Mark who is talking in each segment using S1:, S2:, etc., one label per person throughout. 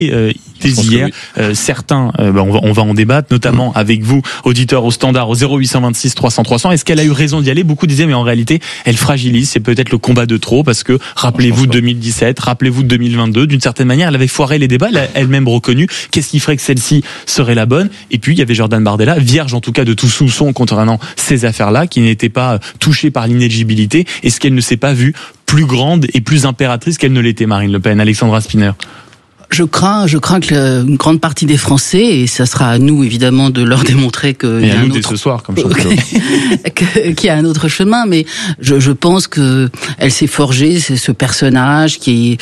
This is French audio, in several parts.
S1: dès hier, certains, on va en débattre, notamment avec vous, auditeurs au standard au 0826 300 300. Est-ce qu'elle a eu raison d'y aller? Beaucoup disaient, mais en réalité, elle fragilise. C'est peut-être le combat de trop, parce que rappelez-vous de 2017, rappelez-vous de 2022. D'une certaine manière, elle avait foiré les débats. Elle a elle-même reconnu. Qu'est-ce qui ferait que celle-ci serait la bonne? Et puis il y avait Jordan Bardella, vierge en tout cas de tout soupçon concernant ces affaires-là, qui n'était pas touchée par l'inéligibilité. Est-ce qu'elle ne s'est pas vue plus grande et plus impératrice qu'elle ne l'était, Marine Le Pen? Alexandra Spinner.
S2: Je crains que une grande partie des Français, et ça sera à nous évidemment de leur démontrer qu'il y a un autre...
S1: ce soir, comme chose.
S2: qu'il y a un autre chemin, mais je pense que elle s'est forgée, c'est ce personnage qui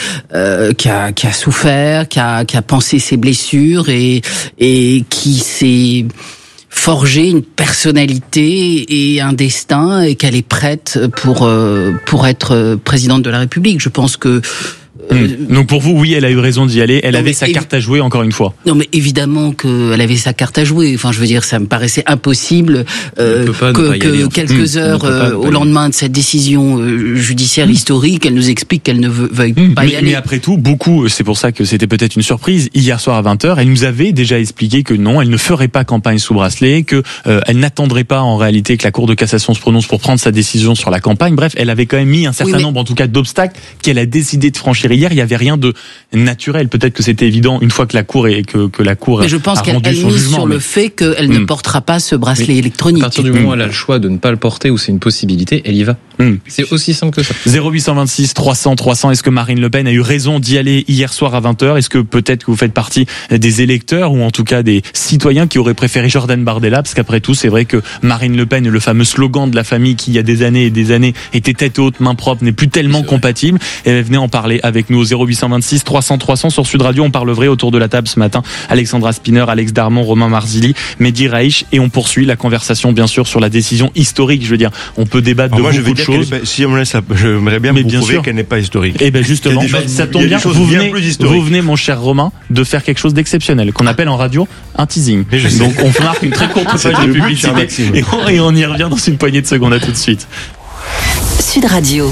S2: a souffert, qui a pensé ses blessures et qui s'est forger une personnalité et un destin, et qu'elle est prête pour être présidente de la République. Je pense que
S1: donc pour vous, oui, elle a eu raison d'y aller. Elle avait sa carte à jouer, encore une fois.
S2: Non, mais évidemment qu'elle avait sa carte à jouer. Enfin, je veux dire, ça me paraissait impossible que quelques heures au lendemain de cette décision judiciaire historique, elle nous explique qu'elle ne veuille pas y aller.
S1: Mais après tout, c'est pour ça que c'était peut-être une surprise. Hier soir à 20h, elle nous avait déjà expliqué que non, elle ne ferait pas campagne sous bracelet, que elle n'attendrait pas en réalité que la Cour de cassation se prononce pour prendre sa décision sur la campagne. Bref, elle avait quand même mis un certain nombre, en tout cas, d'obstacles qu'elle a décidé de franchir. Hier, il y avait rien de naturel. Peut-être que c'était évident une fois que la Cour que la Cour
S2: mais je pense qu'elle mise sur le fait qu'elle ne portera pas ce bracelet électronique.
S3: À partir du moment où elle a le choix de ne pas le porter ou c'est une possibilité, elle y va. C'est aussi simple que ça.
S1: 0826 300 300. Est-ce que Marine Le Pen a eu raison d'y aller hier soir à 20h? Est-ce que peut-être que vous faites partie des électeurs ou en tout cas des citoyens qui auraient préféré Jordan Bardella? Parce qu'après tout, c'est vrai que Marine Le Pen, le fameux slogan de la famille qui il y a des années et des années était tête haute, main propre, n'est plus tellement compatible. Et elle venait en parler avec nous au 0826 300 300 sur Sud Radio. On parle vrai autour de la table ce matin. Alexandra Spinner, Alex Darmon, Romain Marzilli, Mehdi Raich, et on poursuit la conversation bien sûr sur la décision historique. Je veux dire, on peut débattre de beaucoup de choses.
S4: Si on me laisse, j'aimerais bien vous prouver qu'elle n'est pas historique.
S1: Et ben justement, ça tombe bien. Vous venez, mon cher Romain, de faire quelque chose d'exceptionnel qu'on appelle en radio un teasing. Donc on marque une très courte page de publicité et on y revient dans une poignée de secondes. À tout de suite.
S5: Sud Radio.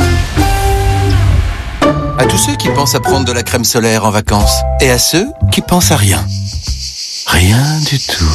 S6: À tous ceux qui pensent à prendre de la crème solaire en vacances et à ceux qui pensent à rien. Rien du tout.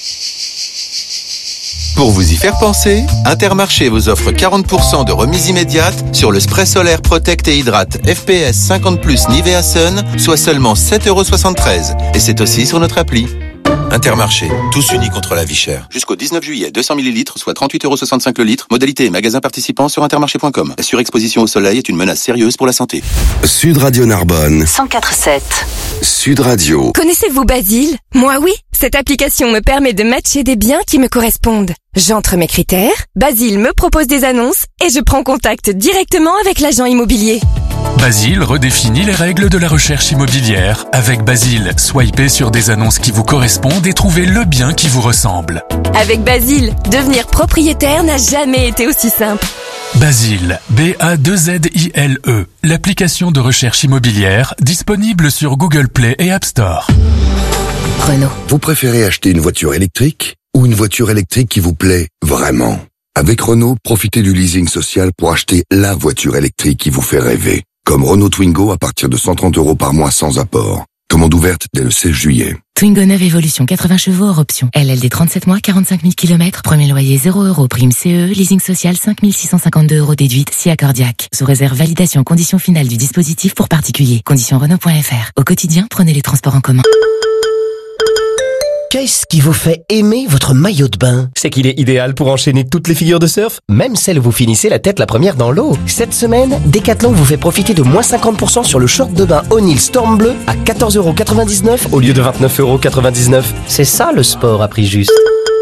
S6: Pour vous y faire penser, Intermarché vous offre 40% de remise immédiate sur le spray solaire Protect et Hydrate FPS 50+, Nivea Sun, soit seulement 7,73 €. Et c'est aussi sur notre appli. Intermarché, tous unis contre la vie chère. Jusqu'au 19 juillet, 200 ml, soit 38,65 € le litre. Modalité et magasins participants sur intermarché.com. La surexposition au soleil est une menace sérieuse pour la santé.
S7: Sud Radio Narbonne
S5: 104.7.
S7: Sud Radio.
S8: Connaissez-vous Basile? Moi oui. Cette application me permet de matcher des biens qui me correspondent. J'entre mes critères, Basile me propose des annonces et je prends contact directement avec l'agent immobilier.
S9: Basile redéfinit les règles de la recherche immobilière. Avec Basile, swipez sur des annonces qui vous correspondent et trouvez le bien qui vous ressemble.
S8: Avec Basile, devenir propriétaire n'a jamais été aussi simple.
S9: Basile, B-A-2-Z-I-L-E, l'application de recherche immobilière disponible sur Google Play et App Store.
S5: Renault.
S7: Vous préférez acheter une voiture électrique ou une voiture électrique qui vous plaît vraiment? Avec Renault, profitez du leasing social pour acheter la voiture électrique qui vous fait rêver. Comme Renault Twingo à partir de 130 € par mois sans apport. Commande ouverte dès le 16 juillet.
S10: Twingo 9 Evolution, 80 chevaux hors option. LLD 37 mois, 45 000 km. Premier loyer 0 €. Prime CE. Leasing social 5 652 € déduite si accordiaque. Sous réserve validation conditions finales du dispositif pour particuliers. Conditions Renault.fr. Au quotidien, prenez les transports en commun.
S11: Qu'est-ce qui vous fait aimer votre maillot de bain? C'est qu'il est idéal pour enchaîner toutes les figures de surf, même celles où vous finissez la tête la première dans l'eau. Cette semaine, Decathlon vous fait profiter de moins 50% sur le short de bain O'Neill Storm Bleu à 14,99 € au lieu de 29,99 €. C'est ça le sport à prix juste.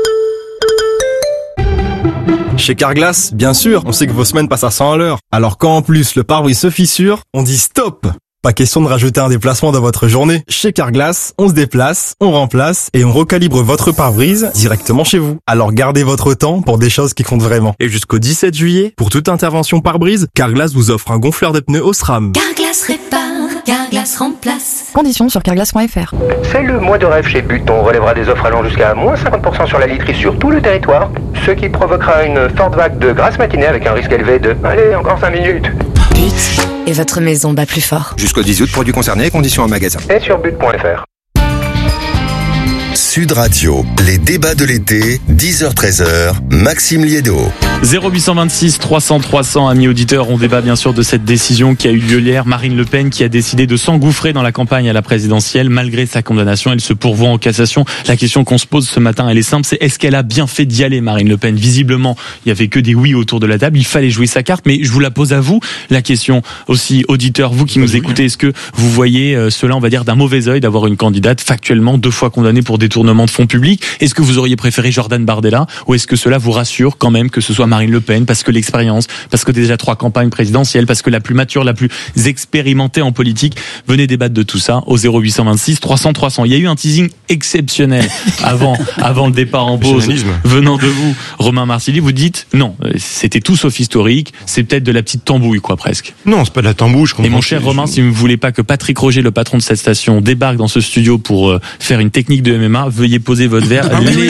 S12: Chez Carglass, bien sûr, on sait que vos semaines passent à 100 à l'heure. Alors quand en plus le pare-brise se fissure, on dit stop! Pas question de rajouter un déplacement dans votre journée. Chez Carglass, on se déplace, on remplace et on recalibre votre pare-brise directement chez vous. Alors gardez votre temps pour des choses qui comptent vraiment. Et jusqu'au 17 juillet, pour toute intervention pare-brise, Carglass vous offre un gonfleur de pneus Osram.
S13: Carglass répare, Carglass remplace.
S14: Conditions sur carglass.fr.
S15: C'est le mois de rêve chez But. On relèvera des offres allant jusqu'à moins 50% sur la literie sur tout le territoire. Ce qui provoquera une forte vague de grasse matinée avec un risque élevé de... Allez, encore 5 minutes.
S13: But.
S8: et votre maison bat plus fort.
S14: Jusqu'au 10 août, produits concernés, conditions en magasin.
S15: Et sur but.fr.
S7: Sud Radio, les débats de l'été, 10h-13h, Maxime Liédo.
S1: 0826 300 300, amis auditeurs, on débat bien sûr de cette décision qui a eu lieu hier. Marine Le Pen qui a décidé de s'engouffrer dans la campagne à la présidentielle. Malgré sa condamnation, elle se pourvoit en cassation. La question qu'on se pose ce matin, elle est simple, c'est est-ce qu'elle a bien fait d'y aller, Marine Le Pen? Visiblement, il y avait que des oui autour de la table, il fallait jouer sa carte, mais je vous la pose à vous, la question aussi, auditeurs, vous qui nous écoutez, est-ce que vous voyez cela, on va dire, d'un mauvais œil d'avoir une candidate factuellement 2 fois condamnée pour détournement de fonds publics? Est-ce que vous auriez préféré Jordan Bardella, ou est-ce que cela vous rassure quand même que ce soit Marine Le Pen, parce que l'expérience, parce que déjà 3 campagnes présidentielles, parce que la plus mature, la plus expérimentée en politique? Venez débattre de tout ça au 0826 300 300. Il y a eu un teasing exceptionnel avant le départ en pause venant de vous, Romain Marcilly. Vous dites non, c'était tout sauf historique, c'est peut-être de la petite tambouille quoi presque.
S4: Non, c'est pas de la tambouille.
S1: Et mon cher Romain, si vous ne voulez pas que Patrick Roger, le patron de cette station, débarque dans ce studio pour faire une technique de MMA, veuillez poser votre verre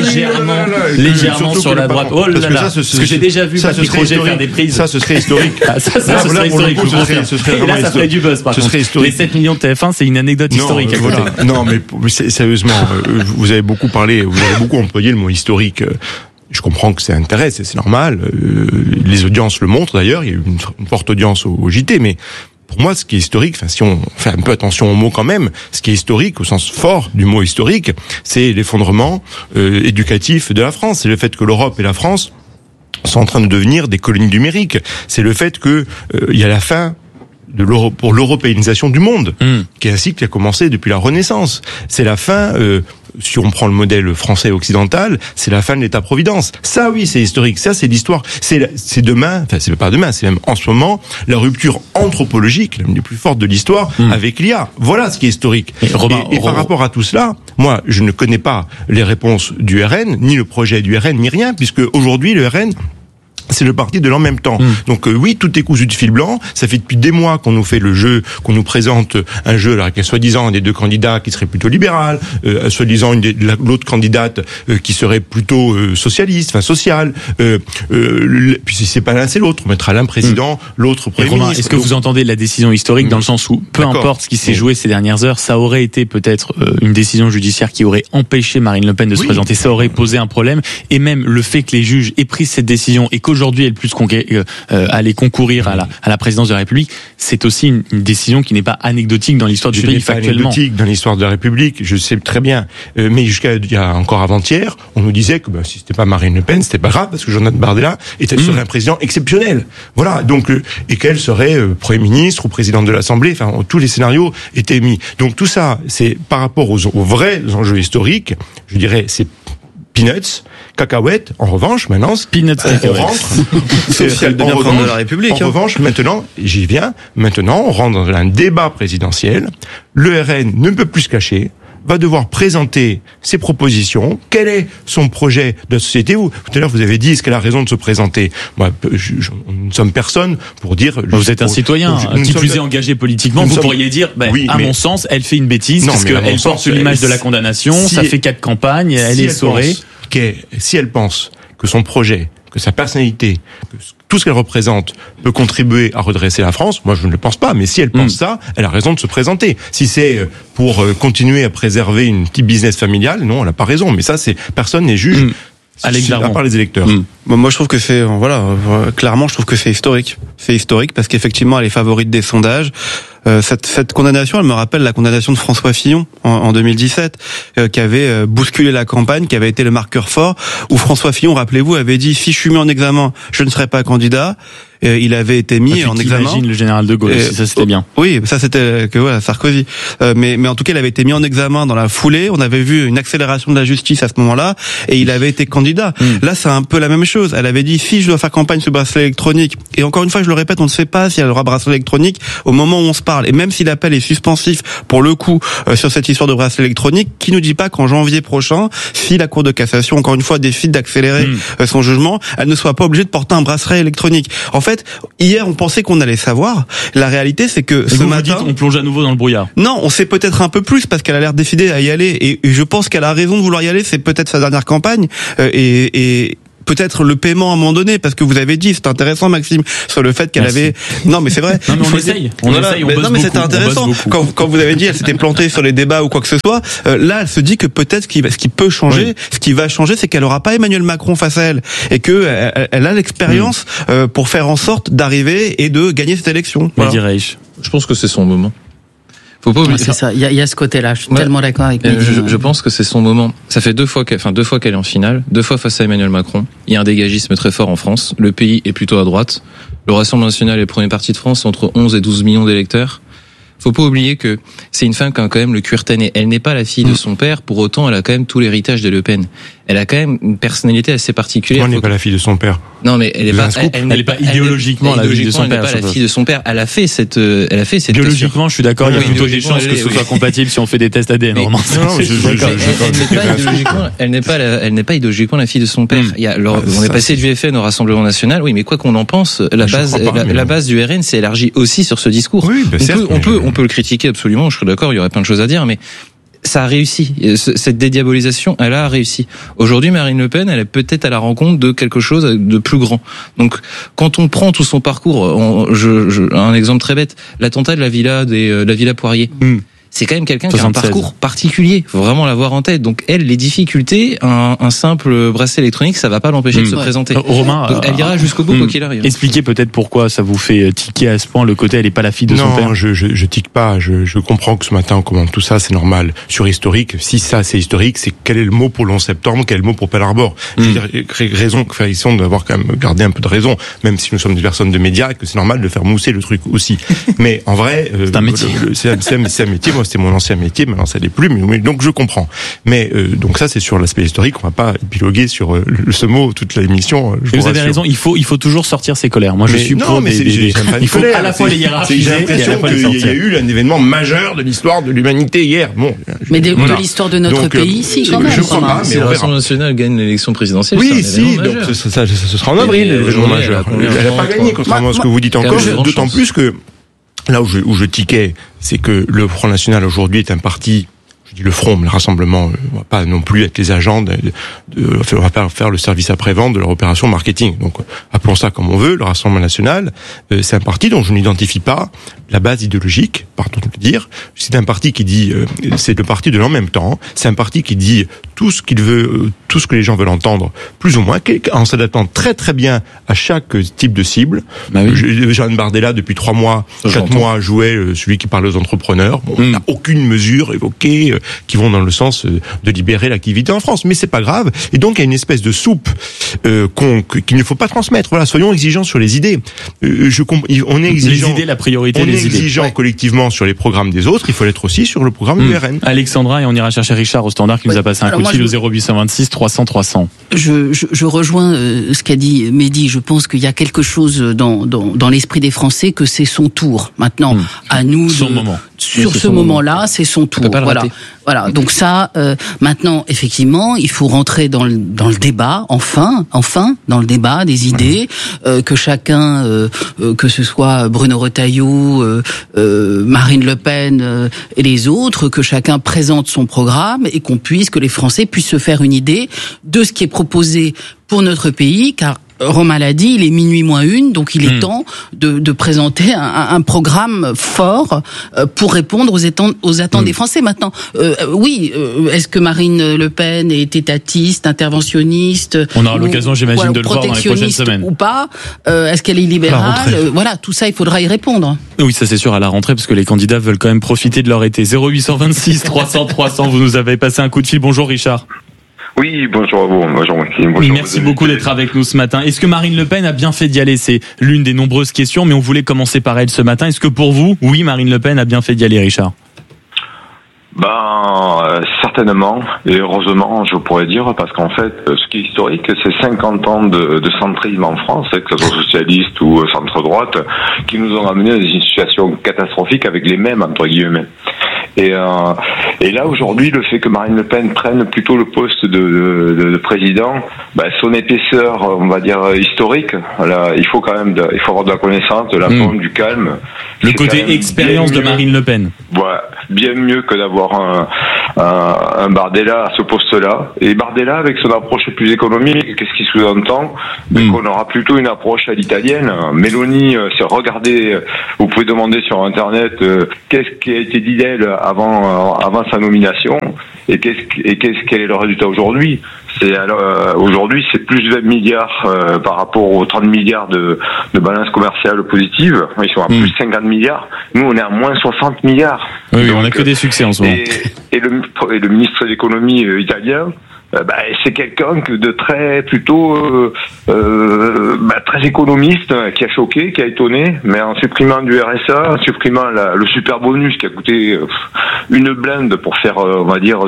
S1: légèrement sur la droite. Oh là là, parce que j'ai déjà vu Patrick Roger faire des prises.
S4: Ça, ce serait historique.
S1: Ce serait historique. Et là, ça ferait du buzz, par contre. Les 7 millions de TF1, c'est une anecdote historique.
S4: Non, mais sérieusement, vous avez beaucoup parlé, vous avez beaucoup employé le mot historique. Je comprends que ça intéresse, c'est normal. Les audiences le montrent d'ailleurs. Il y a eu une forte audience au JT, mais pour moi, ce qui est historique, si on fait un peu attention aux mots quand même, ce qui est historique, au sens fort du mot historique, c'est l'effondrement éducatif de la France. C'est le fait que l'Europe et la France sont en train de devenir des colonies numériques. C'est le fait que il y a la fin pour l'européanisation du monde, qui est un cycle qui a commencé depuis la Renaissance. C'est la fin, si on prend le modèle français occidental, c'est la fin de l'État-providence. Ça, oui, c'est historique. Ça, c'est l'histoire. C'est demain, enfin, c'est pas demain, c'est même en ce moment, la rupture anthropologique, l'une des plus fortes de l'histoire, avec l'IA. Voilà ce qui est historique. Et par rapport à tout cela, moi, je ne connais pas les réponses du RN, ni le projet du RN, ni rien, puisque aujourd'hui, le RN, c'est le parti de l'en même temps. Donc oui, tout est cousu de fil blanc. Ça fait depuis des mois qu'on nous fait le jeu, qu'on nous présente un jeu avec soi-disant des 2 candidats qui seraient plutôt libérales, soi-disant l'autre candidate qui serait plutôt socialiste, enfin sociale. Puis si c'est pas l'un, c'est l'autre. On mettra l'un président, l'autre premier ministre.
S1: Est-ce que vous entendez la décision historique dans le sens où, peu importe ce qui s'est joué ces dernières heures, ça aurait été peut-être une décision judiciaire qui aurait empêché Marine Le Pen de se présenter, ça aurait posé un problème, et même le fait que les juges aient pris cette décision et qu'aujourd'hui elle puisse aller concourir à la présidence de la République, c'est aussi une décision qui n'est pas anecdotique dans l'histoire du pays factuellement.
S4: Anecdotique dans l'histoire de la République, je sais très bien. Mais jusqu'à il y a encore avant-hier, on nous disait que si c'était pas Marine Le Pen, c'était pas grave parce que Jordan Bardella serait un président exceptionnel. Voilà, donc et qu'elle serait Premier ministre ou présidente de l'Assemblée. Enfin, tous les scénarios étaient mis. Donc tout ça, c'est par rapport aux vrais enjeux historiques. Je dirais, c'est peanuts, cacahuètes. En revanche, maintenant,
S1: peanuts,
S4: on rentre.
S3: de la République.
S4: En revanche, maintenant, j'y viens. Maintenant, on rentre dans un débat présidentiel. Le RN ne peut plus se cacher, va devoir présenter ses propositions. Quel est son projet de société? Tout à l'heure, vous avez dit, est-ce qu'elle a raison de se présenter? Moi, nous ne sommes personne pour dire...
S1: Vous êtes un citoyen qui plus est engagé politiquement. Vous pourriez dire, mon sens, elle fait une bêtise parce qu'elle porte l'image de la condamnation, ça fait 4 campagnes, elle est saurée.
S4: Si elle pense que son projet, que sa personnalité, que tout ce qu'elle représente peut contribuer à redresser la France, moi je ne le pense pas, mais si elle pense ça, elle a raison de se présenter. Si c'est pour continuer à préserver une petite business familiale, non, elle n'a pas raison, mais ça, personne n'est juge. À part les électeurs.
S16: Moi, je trouve que c'est, clairement, je trouve que c'est historique. C'est historique parce qu'effectivement, elle est favorite des sondages. Cette condamnation, elle me rappelle la condamnation de François Fillon en 2017, qui avait bousculé la campagne, qui avait été le marqueur fort, où François Fillon, rappelez-vous, avait dit, si je suis mis en examen, je ne serai pas candidat. Il avait été mis en examen.
S1: J'imagine le général de Gaulle, ça c'était bien.
S16: Oui, ça c'était Sarkozy. Mais en tout cas, il avait été mis en examen dans la foulée. On avait vu une accélération de la justice à ce moment-là, et il avait été candidat. Là, c'est un peu la même chose. Elle avait dit, si je dois faire campagne sur bracelet électronique, et encore une fois, je le répète, on ne sait pas si elle aura bracelet électronique au moment où on se parle. Et même si l'appel est suspensif, pour le coup, sur cette histoire de bracelet électronique, qui nous dit pas qu'en janvier prochain, si la Cour de cassation, encore une fois, décide d'accélérer son jugement, elle ne soit pas obligée de porter un bracelet électronique. En fait, hier, on pensait qu'on allait savoir. La réalité, c'est que ce matin,
S1: on plonge à nouveau dans le brouillard.
S16: Non, on sait peut-être un peu plus parce qu'elle a l'air décidée à y aller, et je pense qu'elle a raison de vouloir y aller. C'est peut-être sa dernière campagne, et peut-être le paiement à un moment donné, parce que vous avez dit, c'est intéressant Maxime, sur le fait qu'elle avait... Non mais c'est vrai.
S1: Non mais on essaye, on bosse
S16: non mais c'était intéressant. Quand vous avez dit elle s'était plantée sur les débats ou quoi que ce soit, là elle se dit que peut-être ce qui peut changer, ce qui va changer, c'est qu'elle aura pas Emmanuel Macron face à elle, et que elle a l'expérience pour faire en sorte d'arriver et de gagner cette élection.
S3: Voilà. Je pense que c'est son moment. Faut pas oublier.
S2: C'est ça. Il y a ce côté-là. Je suis tellement d'accord avec Mehdi.
S3: Je pense que c'est son moment. Ça fait deux fois qu'elle est en finale, 2 fois face à Emmanuel Macron. Il y a un dégagisme très fort en France. Le pays est plutôt à droite. Le Rassemblement national est le premier parti de France, c'est entre 11 et 12 millions d'électeurs. Faut pas oublier que c'est une femme qui a quand même le cuir tanné. Elle n'est pas la fille de son père, pour autant elle a quand même tout l'héritage de Le Pen. Elle a quand même une personnalité assez particulière.
S4: Elle n'est pas la fille de son père.
S3: Non, mais elle n'est
S1: pas idéologiquement la fille de son père.
S3: Elle n'est pas la fille de son père. Elle a fait cette
S1: biologiquement, je suis d'accord. Il y a plutôt des chances que ce soit compatible si on fait des tests ADN.
S3: Elle n'est pas idéologiquement la fille de son père. On est passé du FN au Rassemblement national. Oui, mais quoi qu'on en pense, la base du RN s'est élargie aussi sur ce discours. On peut le critiquer absolument. Je suis d'accord. Il y aurait plein de choses à dire, mais ça a réussi. Cette dédiabolisation, elle a réussi. Aujourd'hui, Marine Le Pen, elle est peut-être à la rencontre de quelque chose de plus grand. Donc, quand on prend tout son parcours, un exemple très bête, l'attentat de la Villa Poirier. C'est quand même quelqu'un qui a un parcours particulier. Faut vraiment l'avoir en tête. Donc elle, les difficultés, un simple bracelet électronique, ça va pas l'empêcher de se présenter.
S1: Romain,
S3: donc, elle ira jusqu'au bout quoi qu'il arrive.
S1: Expliquez peut-être pourquoi ça vous fait tiquer à ce point le côté elle est pas la fille de son père.
S4: Non, je tique pas. Je comprends que ce matin on commente tout ça, c'est normal. Sur historique, si ça c'est historique, c'est quel est le mot pour le 11 septembre, quel est le mot pour Pearl Harbor. Raison, raison d'avoir quand même gardé un peu de raison, même si nous sommes des personnes de médias et que c'est normal de faire mousser le truc aussi. Mais en vrai,
S1: c'est un métier.
S4: C'est un métier. Moi, c'était mon ancien métier, maintenant ça l'est plus, mais donc je comprends. Mais donc ça c'est sur l'aspect historique, on va pas épiloguer sur ce mot toute l'émission.
S1: Vous avez raison, il faut toujours sortir ses colères. Moi je suis pour
S4: il faut à la fois les hiérarchiser. J'ai l'impression qu'il y a eu un événement majeur de l'histoire de l'humanité hier. Bon.
S2: Mais de l'histoire de notre pays, si quand même.
S4: Je crois pas.
S3: Si le Rassemblement national gagne l'élection présidentielle,
S4: oui, si. Donc ce sera en avril l'événement majeur. Elle n'a pas gagné, contrairement à ce que vous dites encore. D'autant plus que là où je tiquais, c'est que le Front National aujourd'hui est un parti, je dis le Front, mais le Rassemblement, on va pas non plus être les agents on va pas faire le service après-vente de leur opération marketing. Donc, appelons ça comme on veut. Le Rassemblement National, c'est un parti dont je n'identifie pas la base idéologique, pardon de le dire. C'est un parti qui dit, c'est le parti de l'en même temps. C'est un parti qui dit tout ce qu'il veut, tout ce que les gens veulent entendre, plus ou moins, en s'adaptant très très bien à chaque type de cible. Jean Bardella, depuis 3 mois, 4 mois, jouait celui qui parle aux entrepreneurs. Bon, on n'a aucune mesure évoquée qui vont dans le sens de libérer l'activité en France. Mais c'est pas grave. Et donc, il y a une espèce de soupe qu'il ne faut pas transmettre. Voilà, soyons exigeants sur les idées. On est exigeant.
S1: Les idées, la priorité,
S4: on est exigeant collectivement sur les programmes des autres. Il faut l'être aussi sur le programme du RN.
S1: Alexandra, et on ira chercher Richard au standard qui nous a passé un coup de fil au 0826 300 300.
S2: Je rejoins ce qu'a dit Mehdi. Je pense qu'il y a quelque chose dans l'esprit des Français que c'est son tour. Maintenant, à nous sur ce moment-là, c'est son tour. Voilà. Donc ça, maintenant, effectivement, il faut rentrer dans le débat, enfin, dans le débat des idées, que chacun, que ce soit Bruno Retailleau, Marine Le Pen et les autres, que chacun présente son programme et que les Français puissent se faire une idée de ce qui est proposé pour notre pays, car Romain l'a dit, il est minuit moins une, donc il est temps de présenter un programme fort pour répondre aux attentes des Français. Maintenant, est-ce que Marine Le Pen est étatiste, interventionniste?
S1: On aura l'occasion, j'imagine, de le voir dans les prochaines semaines.
S2: Ou pas? Est-ce qu'elle est libérale? Voilà, tout ça, il faudra y répondre.
S1: Oui, ça c'est sûr, à la rentrée, parce que les candidats veulent quand même profiter de leur été. 0826 300 300, vous nous avez passé un coup de fil. Bonjour Richard.
S17: Oui, bonjour à vous, bonjour Maxime.
S1: Merci beaucoup d'être avec nous ce matin. Est-ce que Marine Le Pen a bien fait d'y aller? C'est l'une des nombreuses questions, mais on voulait commencer par elle ce matin. Est-ce que pour vous, oui, Marine Le Pen a bien fait d'y aller, Richard?
S17: Certainement, et heureusement, je pourrais dire, parce qu'en fait, ce qui est historique, c'est 50 ans de centrisme en France, que ce soit socialiste ou centre-droite, qui nous ont amené dans une situation catastrophique avec les mêmes, entre guillemets. Et là, aujourd'hui, le fait que Marine Le Pen prenne plutôt le poste de président, son épaisseur, on va dire, historique, là, il faut avoir de la connaissance, de la forme, du calme.
S1: Le côté expérience de Marine Le Pen.
S17: Voilà, bien mieux que d'avoir un Bardella à ce poste-là. Et Bardella, avec son approche plus économique, qu'est-ce qu'il sous-entend? Qu'on aura plutôt une approche à l'italienne. Mélanie, regardez, vous pouvez demander sur Internet qu'est-ce qui a été dit d'elle avant sa nomination et quel est le résultat aujourd'hui. Aujourd'hui, c'est plus 20 milliards par rapport aux 30 milliards de balance commerciale positive. Ils sont à plus 50 milliards. Nous, on est à moins 60 milliards.
S1: Oui, donc, on n'a que des succès en ce moment.
S17: Et le ministre de l'économie italien, c'est quelqu'un de très très économiste, qui a choqué, qui a étonné, mais en supprimant du RSA, en supprimant le super bonus qui a coûté une blinde pour faire, on va dire,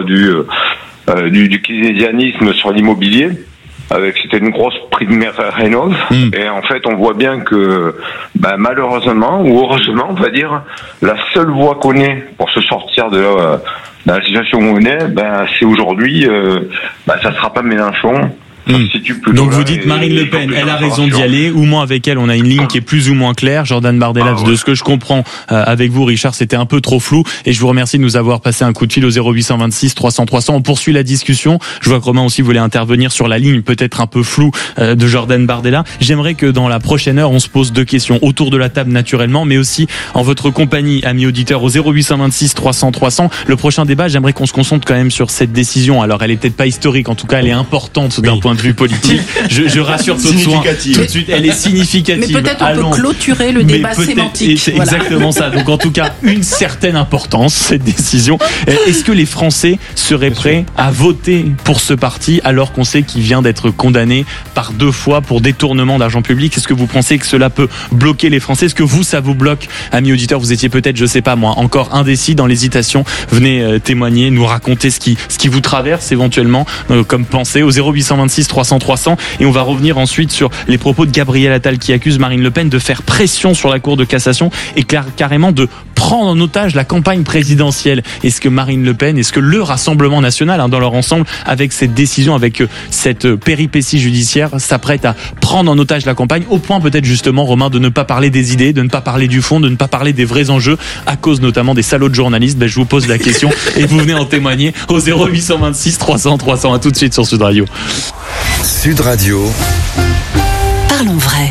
S17: du keynésianisme sur l'immobilier. C'était une grosse prime rénov. Et en fait, on voit bien que, malheureusement, ou heureusement, on va dire, la seule voie qu'on ait pour se sortir de la situation où on est, c'est aujourd'hui, ça sera pas Mélenchon.
S1: Donc vous dites Marine Le Pen, elle a raison d'y aller, ou moins avec elle on a une ligne qui est plus ou moins claire. Jordan Bardella, de ce que je comprends avec vous Richard, c'était un peu trop flou, et je vous remercie de nous avoir passé un coup de fil au 0826 300 300. On poursuit la discussion. Je vois que Romain aussi voulait intervenir sur la ligne peut-être un peu floue de Jordan Bardella. J'aimerais que dans la prochaine heure on se pose deux questions autour de la table naturellement, mais aussi en votre compagnie, amis auditeurs, au 0826 300 300. Le prochain débat, j'aimerais qu'on se concentre quand même sur cette décision. Alors elle est peut-être pas historique, en tout cas elle est importante d'un point de vue politique. Je rassure tout de suite, elle est significative.
S2: Mais peut-être on peut clôturer le débat sémantique.
S1: C'est exactement ça. Donc en tout cas, une certaine importance, cette décision. Est-ce que les Français seraient prêts à voter pour ce parti alors qu'on sait qu'il vient d'être condamné par 2 fois pour détournement d'argent public? Est-ce que vous pensez que cela peut bloquer les Français? Est-ce que ça vous bloque? Amis auditeurs, vous étiez peut-être, je sais pas moi, encore indécis dans l'hésitation. Venez témoigner, nous raconter ce qui vous traverse éventuellement comme pensée au 0826 300 300. Et on va revenir ensuite sur les propos de Gabriel Attal qui accuse Marine Le Pen de faire pression sur la Cour de cassation et carrément de prendre en otage la campagne présidentielle. Est-ce que Marine Le Pen, est-ce que le Rassemblement national dans leur ensemble, avec cette décision, avec cette péripétie judiciaire, s'apprête à prendre en otage la campagne, au point peut-être justement, Romain, de ne pas parler des idées, de ne pas parler du fond, de ne pas parler des vrais enjeux, à cause notamment des salauds de journalistes? Je vous pose la question et vous venez en témoigner au 0826 300 300. À tout de suite sur Sud Radio.
S7: Sud Radio.
S5: Parlons vrai.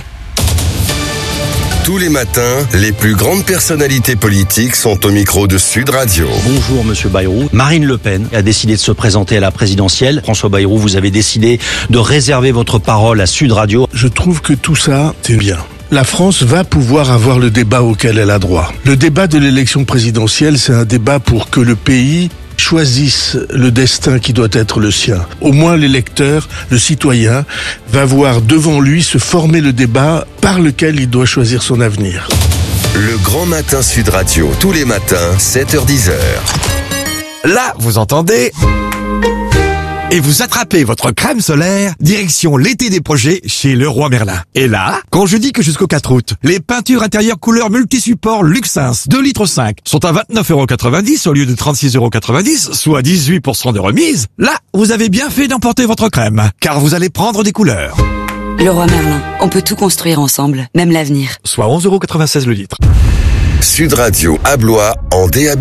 S7: Tous les matins, les plus grandes personnalités politiques sont au micro de Sud Radio.
S18: Bonjour Monsieur Bayrou. Marine Le Pen a décidé de se présenter à la présidentielle. François Bayrou, vous avez décidé de réserver votre parole à Sud Radio.
S19: Je trouve que tout ça, c'est bien. La France va pouvoir avoir le débat auquel elle a droit. Le débat de l'élection présidentielle, c'est un débat pour que le pays choisisse le destin qui doit être le sien. Au moins l'électeur, le citoyen, va voir devant lui se former le débat par lequel il doit choisir son avenir.
S7: Le Grand Matin Sud Radio, tous les matins, 7h-10h.
S20: Là, vous entendez... Et vous attrapez votre crème solaire, direction l'été des projets chez Leroy Merlin. Et là, quand je dis que jusqu'au 4 août, les peintures intérieures couleur multisupport Luxins 2,5 litres sont à 29,90 € au lieu de 36,90 €, soit 18% de remise, là, vous avez bien fait d'emporter votre crème, car vous allez prendre des couleurs.
S21: Leroy Merlin, on peut tout construire ensemble, même l'avenir.
S20: Soit 11,96 € le litre.
S7: Sud Radio à Blois en DAB+.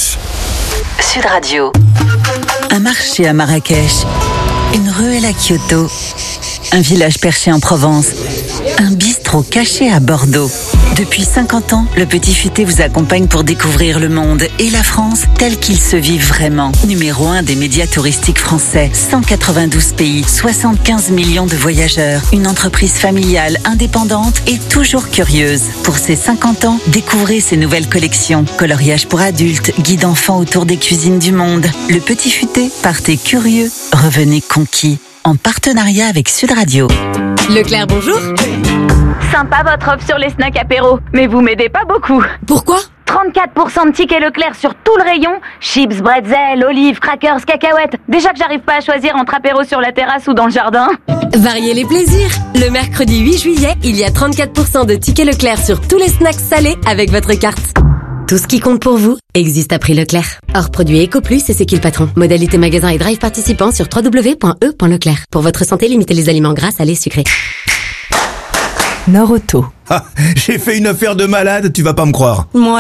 S5: Sud Radio.
S22: Un marché à Marrakech, une ruelle à Kyoto, un village perché en Provence, un bistrot caché à Bordeaux. Depuis 50 ans, le Petit Futé vous accompagne pour découvrir le monde et la France tel qu'il se vit vraiment. Numéro 1 des médias touristiques français, 192 pays, 75 millions de voyageurs, une entreprise familiale, indépendante et toujours curieuse. Pour ses 50 ans, découvrez ses nouvelles collections. Coloriage pour adultes, guide enfants autour des cuisines du monde. Le Petit Futé, partez curieux, revenez conquis. En partenariat avec Sud Radio.
S23: Leclerc, bonjour.
S24: Sympa votre offre sur les snacks apéro, mais vous m'aidez pas beaucoup.
S23: Pourquoi ?
S24: 34% de tickets Leclerc sur tout le rayon. Chips, bretzel, olives, crackers, cacahuètes. Déjà que j'arrive pas à choisir entre apéro sur la terrasse ou dans le jardin.
S23: Variez les plaisirs. Le mercredi 8 juillet, il y a 34% de tickets Leclerc sur tous les snacks salés avec votre carte. Tout ce qui compte pour vous existe à prix Leclerc. Hors produit EcoPlus et c'est qui le patron. Modalité magasin et drive participant sur www.e.leclerc. Pour votre santé, limitez les aliments gras, salés, sucrés.
S22: Nord Auto.
S20: Ah, j'ai fait une affaire de malade, tu vas pas me croire.
S23: Ouais,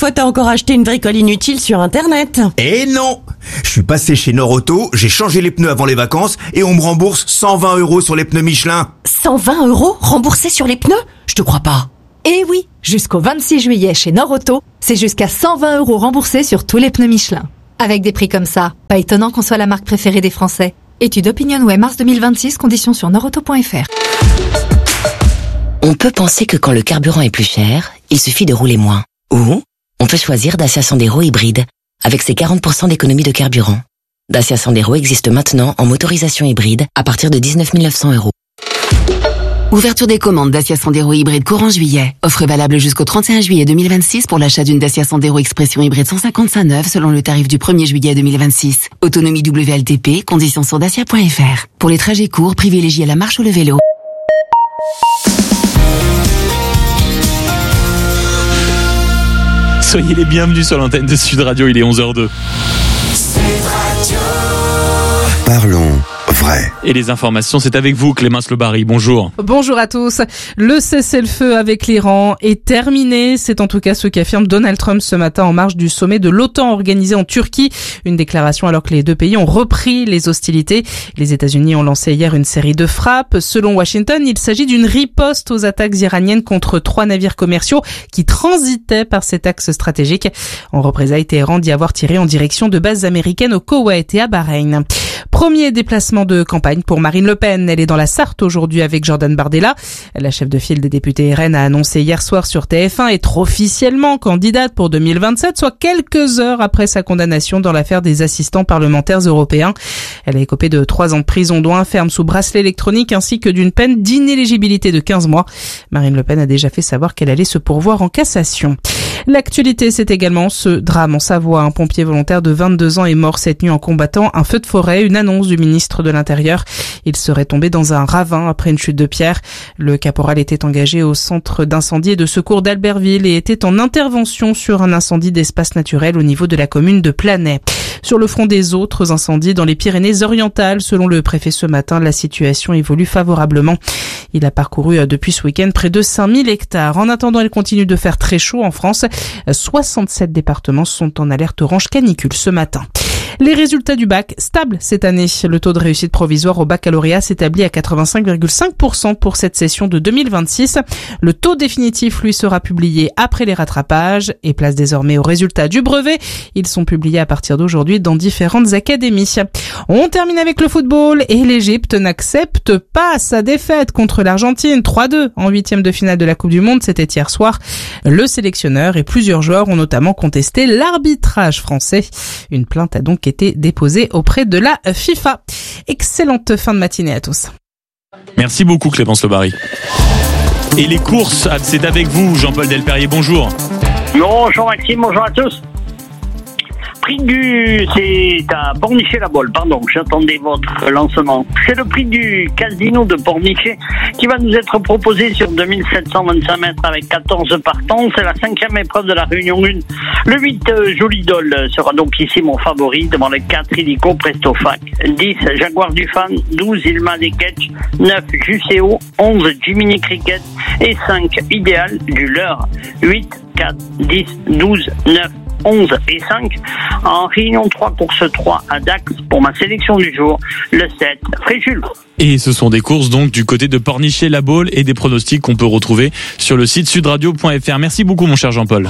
S6: fois t'as encore acheté une bricole inutile sur Internet.
S9: Eh non! Je suis passé chez Norauto, j'ai changé les pneus avant les vacances et on me rembourse 120 € sur les pneus Michelin.
S6: 120 € remboursés sur les pneus? Je te crois pas.
S10: Eh oui, jusqu'au 26 juillet chez Norauto, c'est jusqu'à 120 € remboursés sur tous les pneus Michelin. Avec des prix comme ça, pas étonnant qu'on soit la marque préférée des Français. Étude OpinionWay mars 2026, conditions sur norauto.fr.
S11: On peut penser que quand le carburant est plus cher, il suffit de rouler moins. Ou on peut choisir Dacia Sandero hybride, avec ses 40% d'économie de carburant. Dacia Sandero existe maintenant en motorisation hybride à partir de 19 900 €. Ouverture des commandes Dacia Sandero hybride courant juillet. Offre valable jusqu'au 31 juillet 2026 pour l'achat d'une Dacia Sandero Expression hybride 155 neuve selon le tarif du 1er juillet 2026. Autonomie WLTP, conditions sur dacia.fr. Pour les trajets courts, privilégiez la marche ou le vélo.
S1: Soyez les bienvenus sur l'antenne de Sud Radio, il est 11h02.
S7: Parlons vrai.
S1: Et les informations, c'est avec vous, Clémence Lebary. Bonjour.
S25: Bonjour à tous. Le cessez-le-feu avec l'Iran est terminé. C'est en tout cas ce qu'affirme Donald Trump ce matin en marge du sommet de l'OTAN organisé en Turquie. Une déclaration alors que les deux pays ont repris les hostilités. Les États-Unis ont lancé hier une série de frappes. Selon Washington, il s'agit d'une riposte aux attaques iraniennes contre 3 navires commerciaux qui transitaient par cet axe stratégique. En représailles, Téhéran dit avoir tiré en direction de bases américaines au Koweït et à Bahreïn. Premier déplacement de campagne pour Marine Le Pen. Elle est dans la Sarthe aujourd'hui avec Jordan Bardella. La chef de file des députés RN a annoncé hier soir sur TF1 être officiellement candidate pour 2027, soit quelques heures après sa condamnation dans l'affaire des assistants parlementaires européens. Elle a écopé de 3 ans de prison, dont un ferme sous bracelet électronique, ainsi que d'une peine d'inéligibilité de 15 mois. Marine Le Pen a déjà fait savoir qu'elle allait se pourvoir en cassation. L'actualité, c'est également ce drame en Savoie. Un pompier volontaire de 22 ans est mort cette nuit en combattant un feu de forêt. Une annonce du ministre de l'Intérieur. Il serait tombé dans un ravin après une chute de pierre. Le caporal était engagé au centre d'incendie et de secours d'Albertville et était en intervention sur un incendie d'espace naturel au niveau de la commune de Planay. Sur le front des autres incendies dans les Pyrénées-Orientales, selon le préfet ce matin, la situation évolue favorablement. Il a parcouru depuis ce week-end près de 5000 hectares. En attendant, il continue de faire très chaud en France. 67 départements sont en alerte orange canicule ce matin. Les résultats du bac, stables cette année. Le taux de réussite provisoire au baccalauréat s'établit à 85,5% pour cette session de 2026. Le taux définitif, lui, sera publié après les rattrapages et place désormais aux résultats du brevet. Ils sont publiés à partir d'aujourd'hui dans différentes académies. On termine avec le football et l'Égypte n'accepte pas sa défaite contre l'Argentine. 3-2 en 8e de finale de la Coupe du Monde, c'était hier soir. Le sélectionneur et plusieurs joueurs ont notamment contesté l'arbitrage français. Une plainte a donc été déposée auprès de la FIFA. Excellente fin de matinée à tous.
S1: Merci beaucoup Clémence Lebary. Et les courses, c'est avec vous Jean-Paul Delperrier, bonjour.
S26: Bonjour Maxime, bonjour à tous. C'est à Pornichet-la-Baule, pardon, j'attendais votre lancement. C'est le prix du casino de Pornichet qui va nous être proposé sur 2725 mètres avec 14 partants. C'est la 5e épreuve de la Réunion 1. Le 8, Jolidol sera donc ici mon favori devant les 4 Illico Prestofac. 10, Jaguar du Fan, 12, Ilma des Ketch, 9, Juseo, 11, Jiminy Cricket et 5, Idéal du Leurre. 8, 4, 10, 12, 9, 11 et 5. En Réunion 3, course 3 à Dax pour ma sélection du jour, le 7, Fréjul.
S1: Et ce sont des courses donc du côté de Pornichet-la-Baule et des pronostics qu'on peut retrouver sur le site sudradio.fr. Merci beaucoup mon cher Jean-Paul.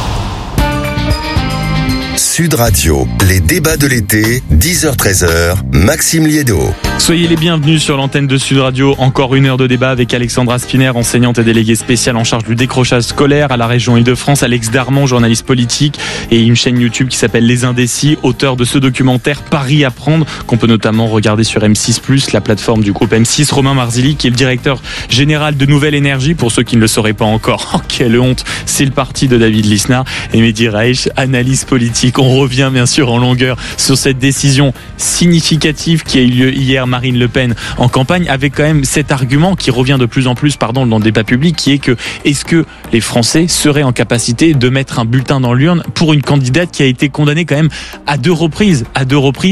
S7: Sud Radio, les débats de l'été, 10h-13h, Maxime Liédo.
S1: Soyez les bienvenus sur l'antenne de Sud Radio. Encore une heure de débat avec Alexandra Spinner, enseignante et déléguée spéciale en charge du décrochage scolaire à la région Île-de-France, Alex Darmon, journaliste politique, et une chaîne YouTube qui s'appelle Les Indécis, auteur de ce documentaire Paris à prendre, qu'on peut notamment regarder sur M6+, la plateforme du groupe M6. Romain Marzilli, qui est le directeur général de Nouvelle Énergie, pour ceux qui ne le sauraient pas encore. Oh, quelle honte, c'est le parti de David Lisnard. Et Mehdi Reich, analyse politique. On revient bien sûr en longueur sur cette décision significative qui a eu lieu hier. Marine Le Pen en campagne, avec quand même cet argument qui revient de plus en plus dans le débat public, qui est que est-ce que les Français seraient en capacité de mettre un bulletin dans l'urne pour une candidate qui a été condamnée quand même à deux reprises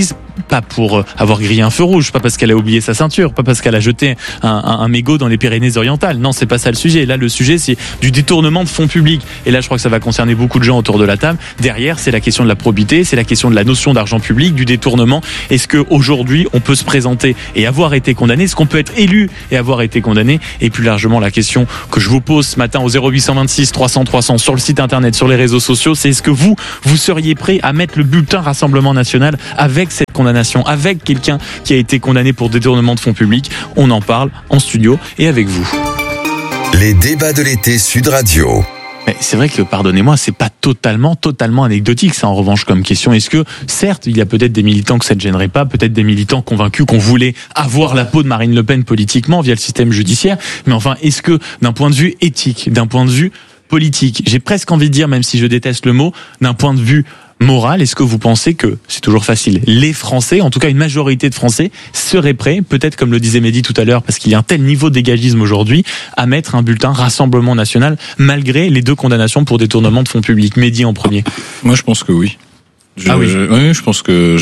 S1: pas pour avoir grillé un feu rouge, pas parce qu'elle a oublié sa ceinture, pas parce qu'elle a jeté un mégot dans les Pyrénées-Orientales. Non, c'est pas ça le sujet. Là, le sujet, c'est du détournement de fonds publics. Et là, je crois que ça va concerner beaucoup de gens autour de la table. Derrière, c'est la question de la probité, c'est la question de la notion d'argent public, du détournement. Est-ce que aujourd'hui, on peut se présenter et avoir été condamné? Est-ce qu'on peut être élu et avoir été condamné? Et plus largement, la question que je vous pose ce matin au 0826 300 300 sur le site internet, sur les réseaux sociaux, c'est est-ce que vous seriez prêt à mettre le bulletin Rassemblement National avec cette condamnation, avec quelqu'un qui a été condamné pour détournement de fonds publics? On en parle en studio et avec vous.
S7: Les débats de l'été Sud Radio.
S1: Mais c'est vrai que, pardonnez-moi, c'est pas totalement anecdotique, ça, en revanche, comme question. Est-ce que, certes, il y a peut-être des militants que ça ne gênerait pas, peut-être des militants convaincus qu'on voulait avoir la peau de Marine Le Pen politiquement via le système judiciaire, mais enfin, est-ce que, d'un point de vue éthique, d'un point de vue politique, j'ai presque envie de dire, même si je déteste le mot, d'un point de vue moral, est-ce que vous pensez que, c'est toujours facile, les Français, en tout cas une majorité de Français, seraient prêts, peut-être comme le disait Mehdi tout à l'heure, parce qu'il y a un tel niveau de dégagisme aujourd'hui, à mettre un bulletin Rassemblement National, malgré les 2 condamnations pour détournement de fonds publics? Mehdi en premier.
S3: Moi, je pense que oui.
S1: Oui,
S3: je pense que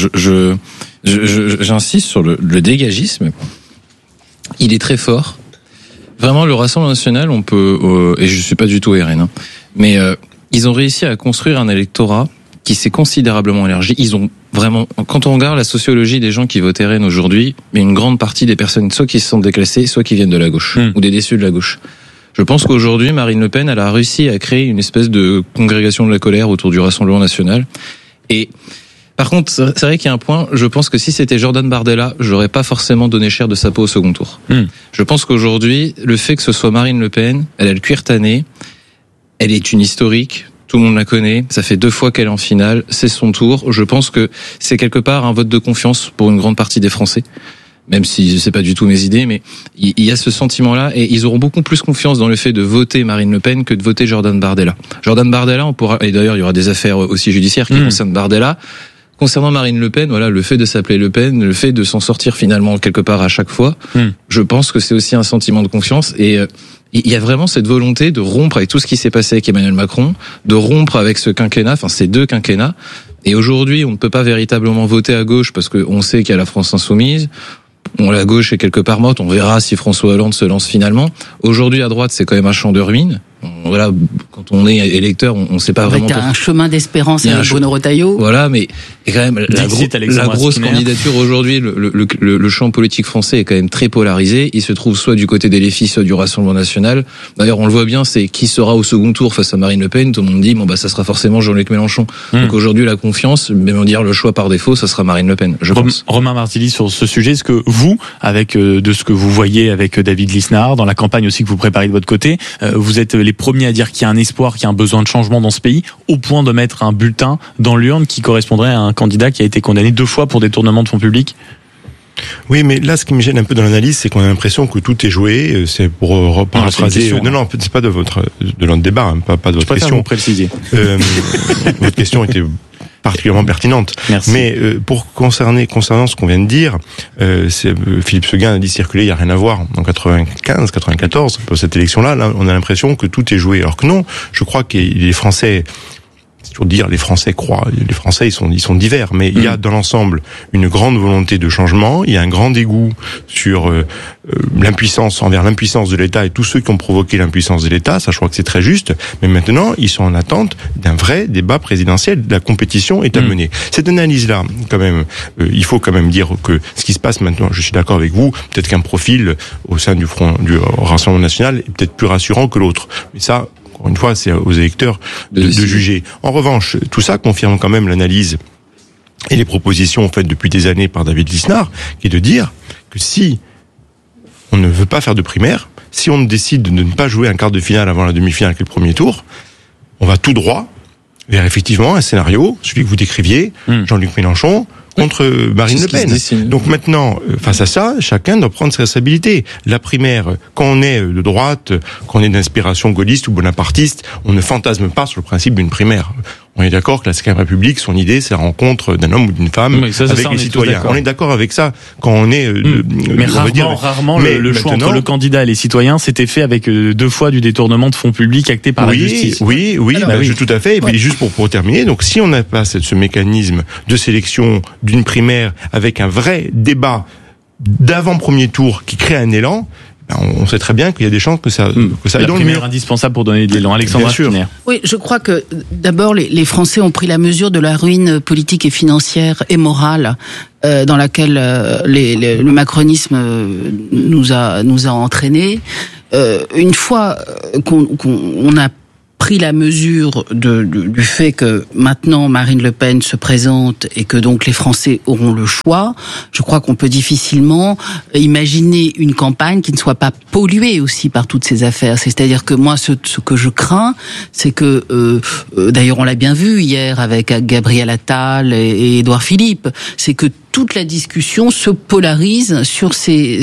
S3: j'insiste sur le dégagisme. Il est très fort. Vraiment, le Rassemblement National, on peut, et je suis pas du tout RN, mais ils ont réussi à construire un électorat qui s'est considérablement élargi. Ils ont vraiment, quand on regarde la sociologie des gens qui votent RN aujourd'hui, il y a une grande partie des personnes soit qui se sont déclassées, soit qui viennent de la gauche, ou des déçus de la gauche. Je pense qu'aujourd'hui, Marine Le Pen, elle a réussi à créer une espèce de congrégation de la colère autour du Rassemblement National. Et par contre, c'est vrai qu'il y a un point, je pense que si c'était Jordan Bardella, j'aurais pas forcément donné cher de sa peau au second tour. Je pense qu'aujourd'hui, le fait que ce soit Marine Le Pen, elle a le cuir tanné, elle est une historique, tout le monde la connaît, ça fait 2 fois qu'elle est en finale, c'est son tour. Je pense que c'est quelque part un vote de confiance pour une grande partie des Français, même si c'est pas du tout mes idées, mais il y a ce sentiment-là, et ils auront beaucoup plus confiance dans le fait de voter Marine Le Pen que de voter Jordan Bardella. Jordan Bardella, on pourra, et d'ailleurs il y aura des affaires aussi judiciaires qui concernent Bardella. Concernant Marine Le Pen, voilà, le fait de s'appeler Le Pen, le fait de s'en sortir finalement quelque part à chaque fois, je pense que c'est aussi un sentiment de confiance, et il y a vraiment cette volonté de rompre avec tout ce qui s'est passé avec Emmanuel Macron, de rompre avec ce quinquennat, enfin ces 2 quinquennats. Et aujourd'hui, on ne peut pas véritablement voter à gauche parce qu'on sait qu'il y a la France insoumise. La gauche est quelque part morte. On verra si François Hollande se lance finalement. Aujourd'hui, à droite, c'est quand même un champ de ruines. Voilà, quand on est électeur, on ne sait pas
S2: avec
S3: vraiment.
S2: Un chemin d'espérance avec Bruno Retailleau.
S3: Voilà, mais et quand même la grosse candidature aujourd'hui, le champ politique français est quand même très polarisé. Il se trouve soit du côté des LFI, soit du Rassemblement National. D'ailleurs, on le voit bien, c'est qui sera au second tour face à Marine Le Pen. Tout le monde dit ça sera forcément Jean-Luc Mélenchon. Donc aujourd'hui, la confiance, même dire le choix par défaut, ça sera Marine Le Pen. Je pense.
S1: Romain Martilly, sur ce sujet, est-ce que vous, avec de ce que vous voyez avec David Lisnard, dans la campagne aussi que vous préparez de votre côté, vous êtes les premiers à dire qu'il y a un espoir, qu'il y a un besoin de changement dans ce pays, au point de mettre un bulletin dans l'urne qui correspondrait à un candidat qui a été condamné 2 fois pour détournement de fonds publics?
S4: Oui, mais là, ce qui me gêne un peu dans l'analyse, c'est qu'on a l'impression que tout est joué. C'est pour paraphraser. Non, c'est pas de notre débat, pas de votre question.
S1: Vous préciser.
S4: Votre question était particulièrement pertinente.
S1: Merci.
S4: Mais concernant ce qu'on vient de dire, Philippe Seguin a dit circuler, il n'y a rien à voir. En 95, 94, pour cette élection-là, on a l'impression que tout est joué. Alors que non, je crois que les Français, c'est toujours dire les Français croient, les Français ils sont divers, mais il y a dans l'ensemble une grande volonté de changement, il y a un grand dégoût sur envers l'impuissance de l'État et tous ceux qui ont provoqué l'impuissance de l'État, ça je crois que c'est très juste, mais maintenant ils sont en attente d'un vrai débat présidentiel, la compétition est à mener. Cette analyse-là, quand même, il faut quand même dire que ce qui se passe maintenant, je suis d'accord avec vous, peut-être qu'un profil au sein du Rassemblement National est peut-être plus rassurant que l'autre, mais ça, encore une fois, c'est aux électeurs de juger. En revanche, tout ça confirme quand même l'analyse et les propositions faites depuis des années par David Lisnard, qui est de dire que si on ne veut pas faire de primaire, si on décide de ne pas jouer un quart de finale avant la demi-finale qui est le premier tour, on va tout droit vers effectivement un scénario, celui que vous décriviez, Jean-Luc Mélenchon, contre Marine Le Pen. Donc maintenant, face à ça, chacun doit prendre ses responsabilités. La primaire, quand on est de droite, quand on est d'inspiration gaulliste ou bonapartiste, on ne fantasme pas sur le principe d'une primaire. On est d'accord que la Cinquième République, son idée, c'est la rencontre d'un homme ou d'une femme avec les citoyens. On est d'accord avec ça quand on est...
S1: mais rarement le choix entre le candidat et les citoyens s'était fait avec 2 fois du détournement de fonds publics acté par la justice.
S4: Oui, tout à fait. Et puis juste pour terminer, donc si on n'a pas ce mécanisme de sélection d'une primaire avec un vrai débat d'avant premier tour qui crée un élan, on sait très bien qu'il y a des chances que ça aille dans le mur.
S1: La primaire indispensable pour donner de l'élan. Alexandra Spinner.
S2: Oui, je crois que d'abord les Français ont pris la mesure de la ruine politique et financière et morale dans laquelle le macronisme nous a entraînés. Une fois qu'on a pris la mesure du fait que maintenant Marine Le Pen se présente et que donc les Français auront le choix, je crois qu'on peut difficilement imaginer une campagne qui ne soit pas polluée aussi par toutes ces affaires. C'est-à-dire que moi, ce que je crains, c'est que, d'ailleurs on l'a bien vu hier avec Gabriel Attal et Édouard Philippe, c'est que toute la discussion se polarise sur ces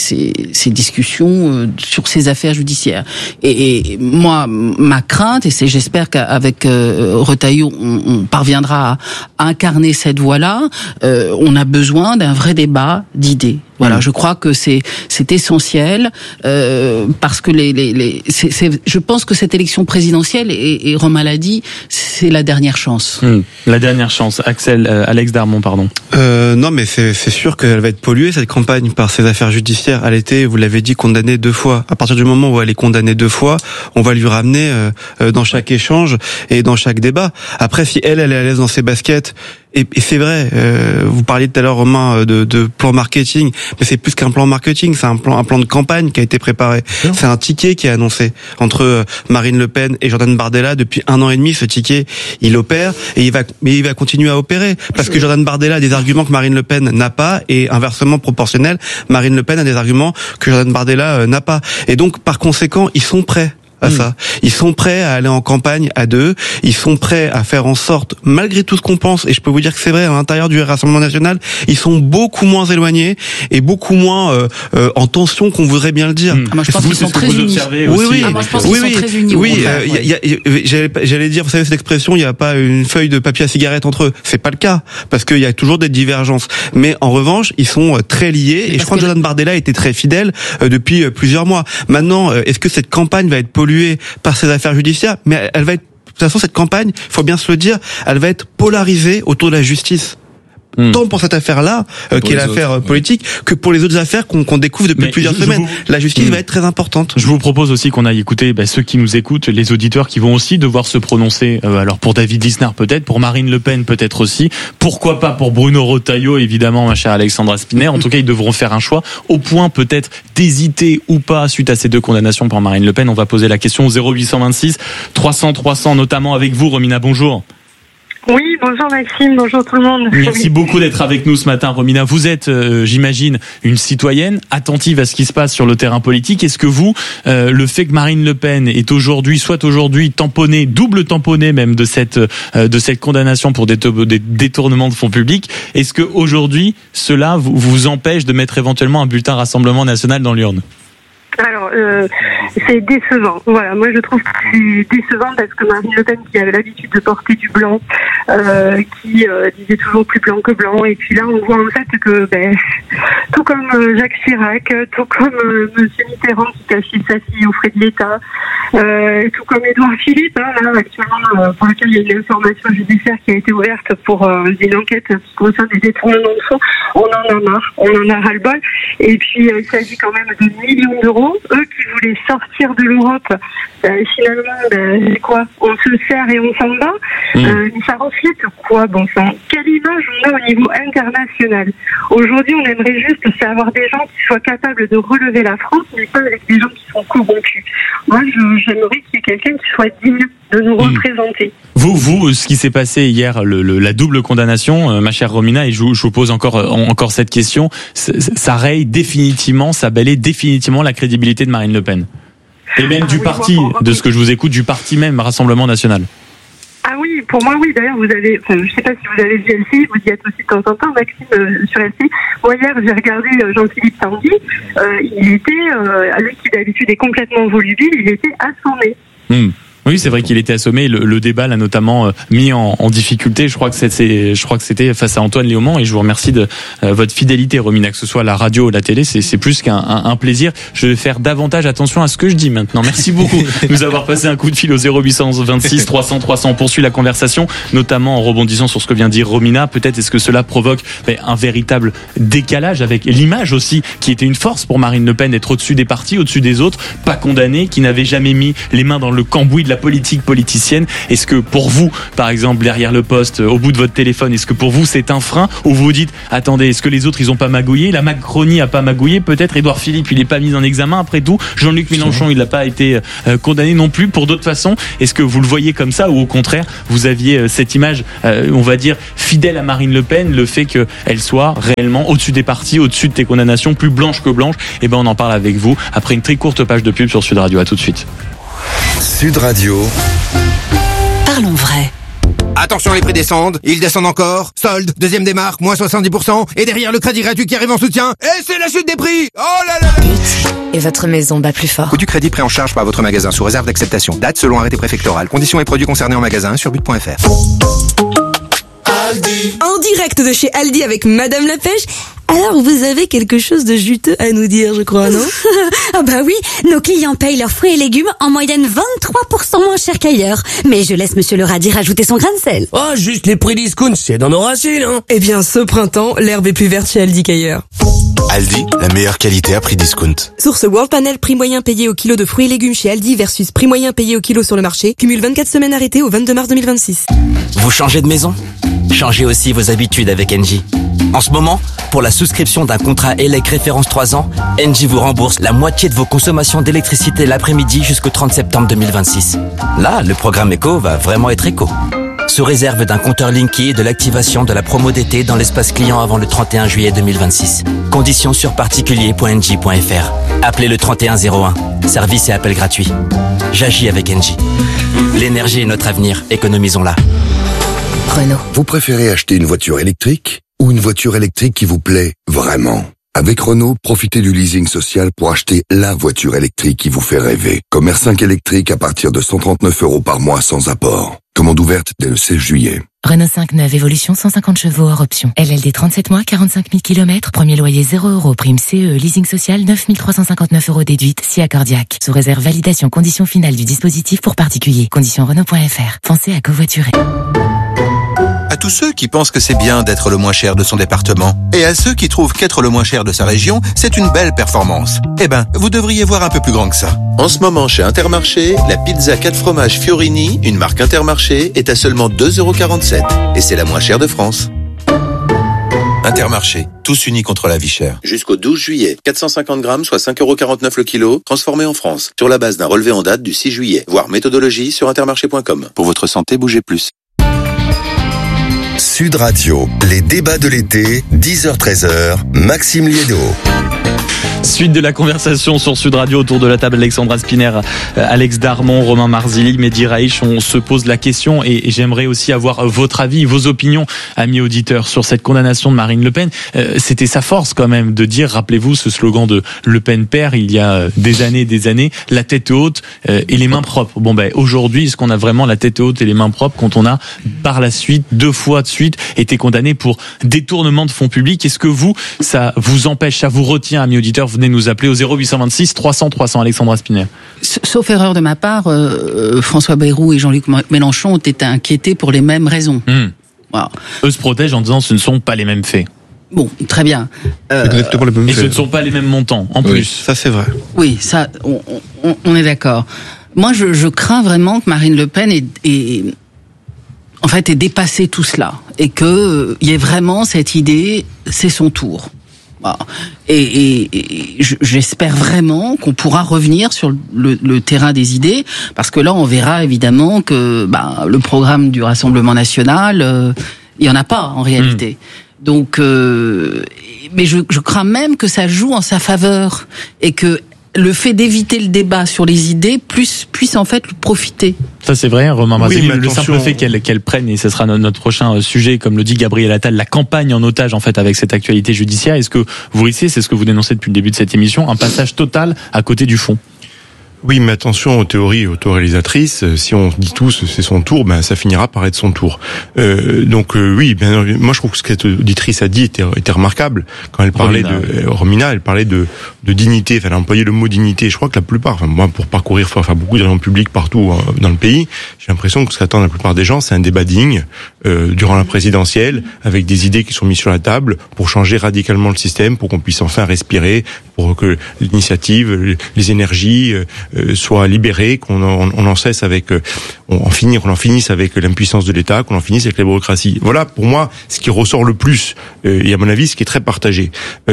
S2: discussions, sur ces affaires judiciaires. Et moi, ma crainte, et j'espère qu'avec Retailleau, on parviendra à incarner cette voie-là, on a besoin d'un vrai débat d'idées. Voilà, je crois que c'est essentiel parce que je pense que cette élection présidentielle, et Romain l'a dit, c'est la dernière chance.
S1: La dernière chance. Alex Darmon, pardon.
S8: Non, mais c'est sûr qu'elle va être polluée, cette campagne, par ces affaires judiciaires. Elle a été, vous l'avez dit, condamnée 2 fois. À partir du moment où elle est condamnée 2 fois, on va lui ramener dans chaque échange et dans chaque débat. Après, si elle est à l'aise dans ses baskets, et c'est vrai, vous parliez tout à l'heure, Romain, de plan marketing, mais c'est plus qu'un plan marketing, c'est un plan de campagne qui a été préparé. C'est un ticket qui est annoncé entre Marine Le Pen et Jordan Bardella depuis 1 an et demi. Ce ticket, il opère et il va continuer à opérer parce que Jordan Bardella a des arguments que Marine Le Pen n'a pas et inversement proportionnel, Marine Le Pen a des arguments que Jordan Bardella n'a pas. Et donc, par conséquent, ils sont prêts à ça. Ils sont prêts à aller en campagne à 2. Ils sont prêts à faire en sorte, malgré tout ce qu'on pense, et je peux vous dire que c'est vrai, à l'intérieur du Rassemblement National, ils sont beaucoup moins éloignés et beaucoup moins en tension qu'on voudrait bien le dire.
S2: Moi, je pense qu'ils sont très unis.
S8: Oui, j'allais dire, vous savez cette expression, il n'y a pas une feuille de papier à cigarette entre eux. C'est pas le cas, parce qu'il y a toujours des divergences. Mais en revanche, ils sont très liés, et je crois que Jordan Bardella était très fidèle depuis plusieurs mois. Maintenant, est-ce que cette campagne va être polluée par ces affaires judiciaires? Mais elle va être, de toute façon, cette campagne, il faut bien se le dire, elle va être polarisée autour de la justice. Tant pour cette affaire-là, qui est l'affaire politique, que pour les autres affaires qu'on découvre depuis plusieurs semaines. La justice va être très importante.
S1: Je vous propose aussi qu'on aille écouter ceux qui nous écoutent, les auditeurs qui vont aussi devoir se prononcer. Alors pour David Lisnard peut-être, pour Marine Le Pen peut-être aussi, pourquoi pas pour Bruno Retailleau évidemment, ma chère Alexandra Spinner. En tout cas, ils devront faire un choix, au point peut-être d'hésiter ou pas suite à ces 2 condamnations par Marine Le Pen. On va poser la question au 0826 300 notamment avec vous, Romina. Bonjour.
S12: Oui, bonjour Maxime, bonjour tout le monde.
S1: Merci beaucoup d'être avec nous ce matin, Romina. Vous êtes, j'imagine, une citoyenne attentive à ce qui se passe sur le terrain politique. Est-ce que vous, le fait que Marine Le Pen est soit aujourd'hui tamponnée, double tamponnée même de cette condamnation pour des détournements de fonds publics, est-ce que aujourd'hui cela vous empêche de mettre éventuellement un bulletin Rassemblement National dans l'urne?
S12: Alors, c'est décevant. Voilà, moi je trouve que c'est décevant parce que Marine Le Pen, qui avait l'habitude de porter du blanc, qui disait toujours plus blanc que blanc, et puis là on voit en fait que, tout comme Jacques Chirac, tout comme Monsieur Mitterrand qui cachait sa fille aux frais de l'État, tout comme Édouard Philippe, là actuellement pour lequel il y a une information judiciaire qui a été ouverte pour une enquête qui concerne des détournements de fonds, on en a marre, on en a ras-le-bol, et puis il s'agit quand même de millions d'euros. Eux qui voulaient sortir de l'Europe, finalement, c'est quoi? On se sert et on s'en va. Mais ça reflète quoi, bon sang? Quelle image on a au niveau international? Aujourd'hui, on aimerait juste avoir des gens qui soient capables de relever la France, mais pas avec des gens qui sont corrompus. Moi, j'aimerais qu'il y ait quelqu'un qui soit digne de nous représenter.
S1: Vous, ce qui s'est passé hier, la double condamnation, ma chère Romina, et je vous pose encore cette question, ça raye définitivement, ça balaie définitivement la crédibilité de Marine Le Pen. Et même du parti, de ce que je vous écoute, du parti même, Rassemblement National.
S12: Ah oui, pour moi, oui. D'ailleurs, je sais pas si vous avez vu LCI, vous y êtes aussi de temps en temps, Maxime, sur LCI. Moi, hier, j'ai regardé Jean-Philippe Tanguy. Il était, lui qui d'habitude est complètement volubile, il était assommé.
S1: Oui, c'est vrai qu'il était assommé. Le débat l'a notamment mis en difficulté. Je crois que c'était face à Antoine Léaumont, et je vous remercie de votre fidélité, Romina, que ce soit la radio ou la télé. C'est plus qu'un plaisir. Je vais faire davantage attention à ce que je dis maintenant. Merci beaucoup de nous avoir passé un coup de fil au 0826 300 300. On poursuit la conversation, notamment en rebondissant sur ce que vient de dire Romina. Peut-être est-ce que cela provoque un véritable décalage avec l'image aussi, qui était une force pour Marine Le Pen, d'être au-dessus des partis, au-dessus des autres, pas condamnée, qui n'avait jamais mis les mains dans le cambouis de la politique politicienne. Est-ce que pour vous, par exemple, derrière le poste, au bout de votre téléphone, est-ce que pour vous c'est un frein, ou vous vous dites, attendez, est-ce que les autres ils ont pas magouillé, la Macronie a pas magouillé, peut-être Édouard Philippe il est pas mis en examen après tout, Jean-Luc Mélenchon il n'a pas été condamné non plus pour d'autres façons. Est-ce que vous le voyez comme ça, ou au contraire vous aviez cette image, on va dire fidèle à Marine Le Pen, le fait qu'elle soit réellement au-dessus des partis, au-dessus de tes condamnations, plus blanche que blanche? Eh ben on en parle avec vous après une très courte page de pub sur Sud Radio. À tout de suite.
S7: Sud Radio.
S6: Parlons vrai.
S13: Attention, les prix descendent, ils descendent encore. Solde, deuxième des marques, moins 70%. Et derrière, le crédit gratuit qui arrive en soutien. Et c'est la chute des prix. Oh là là là.
S6: Et votre maison bat plus fort.
S13: Coût du crédit pris en charge par votre magasin sous réserve d'acceptation. Date selon arrêté préfectoral. Conditions et produits concernés en magasin sur but.fr.
S14: Aldi. En direct de chez Aldi avec Madame la Pêche. Alors, vous avez quelque chose de juteux à nous dire, je crois, non?
S15: Ah bah oui, nos clients payent leurs fruits et légumes en moyenne 23% moins cher qu'ailleurs. Mais je laisse Monsieur le Radis rajouter son grain de sel.
S14: Oh, juste les prix discount, c'est dans nos racines, hein. Eh bien, ce printemps, l'herbe est plus verte chez Aldi qu'ailleurs.
S16: Aldi, la meilleure qualité à prix discount.
S14: Source World Panel, prix moyen payé au kilo de fruits et légumes chez Aldi versus prix moyen payé au kilo sur le marché. Cumule 24 semaines arrêtées au 22 mars 2026.
S17: Vous changez de maison? Changez aussi vos habitudes avec Engie. En ce moment, pour la souscription d'un contrat ELEC référence 3 ans, Engie vous rembourse la moitié de vos consommations d'électricité l'après-midi jusqu'au 30 septembre 2026. Là, le programme éco va vraiment être éco. Sous réserve d'un compteur Linky et de l'activation de la promo d'été dans l'espace client avant le 31 juillet 2026. Conditions sur particulier.engie.fr. Appelez le 3101. Service et appel gratuit. J'agis avec Engie. L'énergie est notre avenir. Économisons-la.
S15: Renault.
S7: Vous préférez acheter une voiture électrique ou une voiture électrique qui vous plaît vraiment? Avec Renault, profitez du leasing social pour acheter la voiture électrique qui vous fait rêver. Comme R5 électrique à partir de 139 € par mois sans apport. Commande ouverte dès le 16 juillet.
S11: Renault 5 neuve évolution 150 chevaux hors option. LLD 37 mois, 45 000 km. Premier loyer 0 €. Prime CE. Leasing social 9 359 € déduite. Si accordiaque. Sous réserve validation conditions finales du dispositif pour particuliers. Conditions Renault.fr. Pensez à covoiturer.
S16: À tous ceux qui pensent que c'est bien d'être le moins cher de son département, et à ceux qui trouvent qu'être le moins cher de sa région, c'est une belle performance. Eh ben, vous devriez voir un peu plus grand que ça. En ce moment, chez Intermarché, la pizza 4 fromages Fiorini, une marque Intermarché, est à seulement 2,47 €. Et c'est la moins chère de France. Intermarché, tous unis contre la vie chère. Jusqu'au 12 juillet, 450 grammes, soit 5,49 € le kilo, transformé en France, sur la base d'un relevé en date du 6 juillet. Voir méthodologie sur intermarché.com. Pour votre santé, bougez plus.
S7: Sud Radio, les débats de l'été, 10h-13h, Maxime Liédo.
S1: Suite de la conversation sur Sud Radio autour de la table, Alexandra Spinner, Alex Darmon, Romain Marzilli, Mehdi Raïch. On se pose la question et j'aimerais aussi avoir votre avis, vos opinions, amis auditeurs, sur cette condamnation de Marine Le Pen. C'était sa force quand même de dire, rappelez-vous ce slogan de Le Pen père, il y a des années, la tête haute et les mains propres. Bon ben aujourd'hui, est-ce qu'on a vraiment la tête haute et les mains propres quand on a par la suite, 2 fois de suite, été condamné pour détournement de fonds publics? Est-ce que ça vous empêche, ça vous retient, amis auditeurs? Venez nous appeler au 0826 300 300. Alexandra Spinner.
S2: Sauf erreur de ma part, François Bayrou et Jean-Luc Mélenchon ont été inquiétés pour les mêmes raisons. Voilà.
S1: Eux se protègent en disant que ce ne sont pas les mêmes faits.
S2: Bon, très bien.
S1: Et ce ne sont pas les mêmes montants, en plus.
S8: Ça, c'est vrai.
S2: Oui, ça, on est d'accord. Moi, je crains vraiment que Marine Le Pen ait dépassé tout cela. Et qu'il y ait vraiment cette idée, c'est son tour. Et j'espère vraiment qu'on pourra revenir sur le terrain des idées, parce que là on verra évidemment que le programme du Rassemblement national, il y en a pas en réalité. Donc, mais je crains même que ça joue en sa faveur et que le fait d'éviter le débat sur les idées puisse en fait lui profiter.
S1: Ça c'est vrai, Romain Marzilli,
S19: oui,
S1: le simple fait qu'elle prenne, et ce sera notre prochain sujet, comme le dit Gabriel Attal, la campagne en otage en fait avec cette actualité judiciaire. Est-ce que vous risquez, c'est ce que vous dénoncez depuis le début de cette émission, un passage total à côté du fond?
S4: Oui, mais attention aux théories autoréalisatrices. Si on dit tous c'est son tour, ça finira par être son tour. Oui, bien, moi je trouve que ce que cette auditrice a dit était remarquable quand elle parlait Romina, elle parlait de dignité. Enfin, elle a employé le mot dignité. Je crois que la plupart, moi pour parcourir beaucoup de réunions publiques partout dans le pays, j'ai l'impression que ce qu'attendent la plupart des gens, c'est un débat digne durant la présidentielle, avec des idées qui sont mises sur la table pour changer radicalement le système, pour qu'on puisse enfin respirer, pour que l'initiative, les énergies soient libérées, qu'on en cesse avec, on en finisse avec l'impuissance de l'État, qu'on en finisse avec la bureaucratie. Voilà, pour moi, ce qui ressort le plus, et à mon avis, ce qui est très partagé.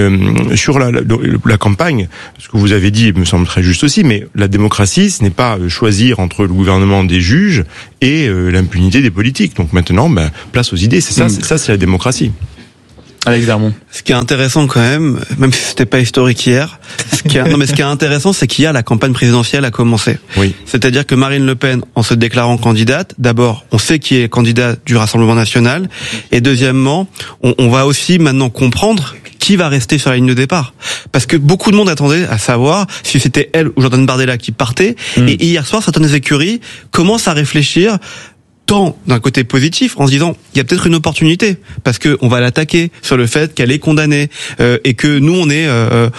S4: Sur la campagne, ce que vous avez dit me semble très juste aussi, mais la démocratie, ce n'est pas choisir entre le gouvernement des juges et l'impunité des politiques. Donc maintenant, place aux idées, c'est ça, c'est la démocratie.
S1: Alex Darmon.
S8: Ce qui est intéressant quand même si c'était pas historique hier, ce qui est intéressant, c'est qu'hier la campagne présidentielle a commencé.
S4: Oui.
S8: C'est-à-dire que Marine Le Pen, en se déclarant candidate, d'abord, on sait qui est candidat du Rassemblement national, et deuxièmement, on va aussi maintenant comprendre qui va rester sur la ligne de départ. Parce que beaucoup de monde attendait à savoir si c'était elle ou Jordan Bardella qui partait, et hier soir, certaines écuries commencent à réfléchir tant d'un côté positif, en se disant il y a peut-être une opportunité parce que on va l'attaquer sur le fait qu'elle est condamnée et que nous on est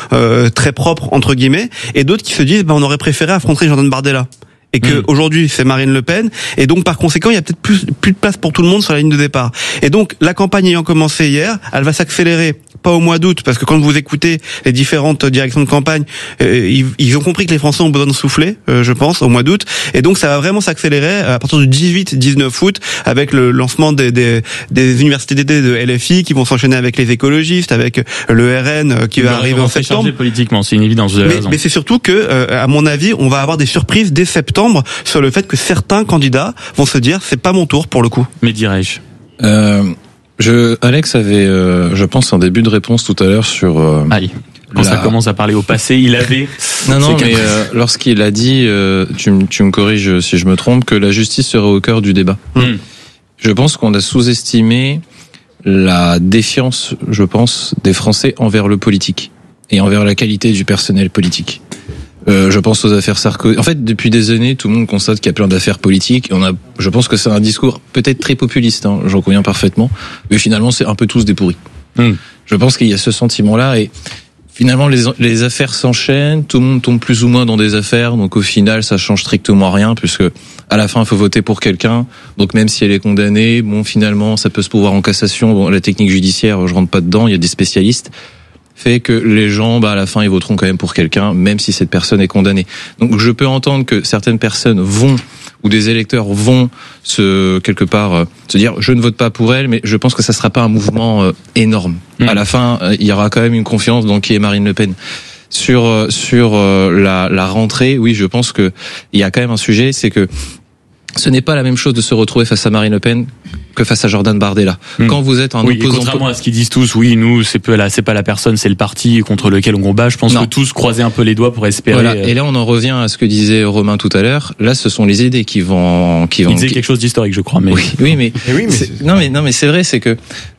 S8: très propre entre guillemets, et d'autres qui se disent on aurait préféré affronter Jordan Bardella. Et que aujourd'hui c'est Marine Le Pen, et donc par conséquent il y a peut-être plus de place pour tout le monde sur la ligne de départ. Et donc la campagne ayant commencé hier, elle va s'accélérer, pas au mois d'août, parce que quand vous écoutez les différentes directions de campagne, ils ont compris que les Français ont besoin de souffler, je pense, au mois d'août, et donc ça va vraiment s'accélérer à partir du 18-19 août avec le lancement des universités d'été de LFI qui vont s'enchaîner avec les écologistes, avec le RN qui va arriver en septembre.
S1: Changer politiquement, c'est une évidence.
S8: Mais c'est surtout que, à mon avis, on va avoir des surprises dès septembre sur le fait que certains candidats vont se dire c'est pas mon tour pour le coup.
S1: Mais dirais-je
S3: Alex avait, je pense, un début de réponse tout à l'heure sur.
S1: Quand ça commence à parler au passé, il avait.
S3: Non, mais lorsqu'il a dit, tu me corriges si je me trompe, que la justice serait au cœur du débat. Je pense qu'on a sous-estimé la défiance, des Français envers le politique et envers la qualité du personnel politique. Je pense aux affaires Sarkozy. En fait, depuis des années, tout le monde constate qu'il y a plein d'affaires politiques. Je pense que c'est un discours peut-être très populiste, j'en conviens parfaitement, mais finalement, c'est un peu tous des pourris. Je pense qu'il y a ce sentiment-là, et finalement, les affaires s'enchaînent, tout le monde tombe plus ou moins dans des affaires, donc au final, ça change strictement rien, puisque à la fin, il faut voter pour quelqu'un, donc même si elle est condamnée, finalement, ça peut se pourvoir en cassation. La technique judiciaire, je rentre pas dedans, il y a des spécialistes, fait que les gens, à la fin, ils voteront quand même pour quelqu'un, même si cette personne est condamnée. Donc, je peux entendre que certaines personnes ou des électeurs vont se dire, je ne vote pas pour elle, mais je pense que ça sera pas un mouvement énorme. À la fin, il y aura quand même une confiance dans qui est Marine Le Pen. Sur la rentrée, oui, je pense que il y a quand même un sujet, c'est que ce n'est pas la même chose de se retrouver face à Marine Le Pen que face à Jordan Bardella. Quand vous êtes un opposant,
S1: contrairement à ce qu'ils disent tous, nous c'est pas la personne, c'est le parti contre lequel on combat. Je pense que tous croiser un peu les doigts pour espérer.
S3: Voilà. Et là, on en revient à ce que disait Romain tout à l'heure. Là, ce sont les idées qui vont. Il
S1: disait quelque chose d'historique, je crois. Mais
S3: mais c'est vrai, c'est que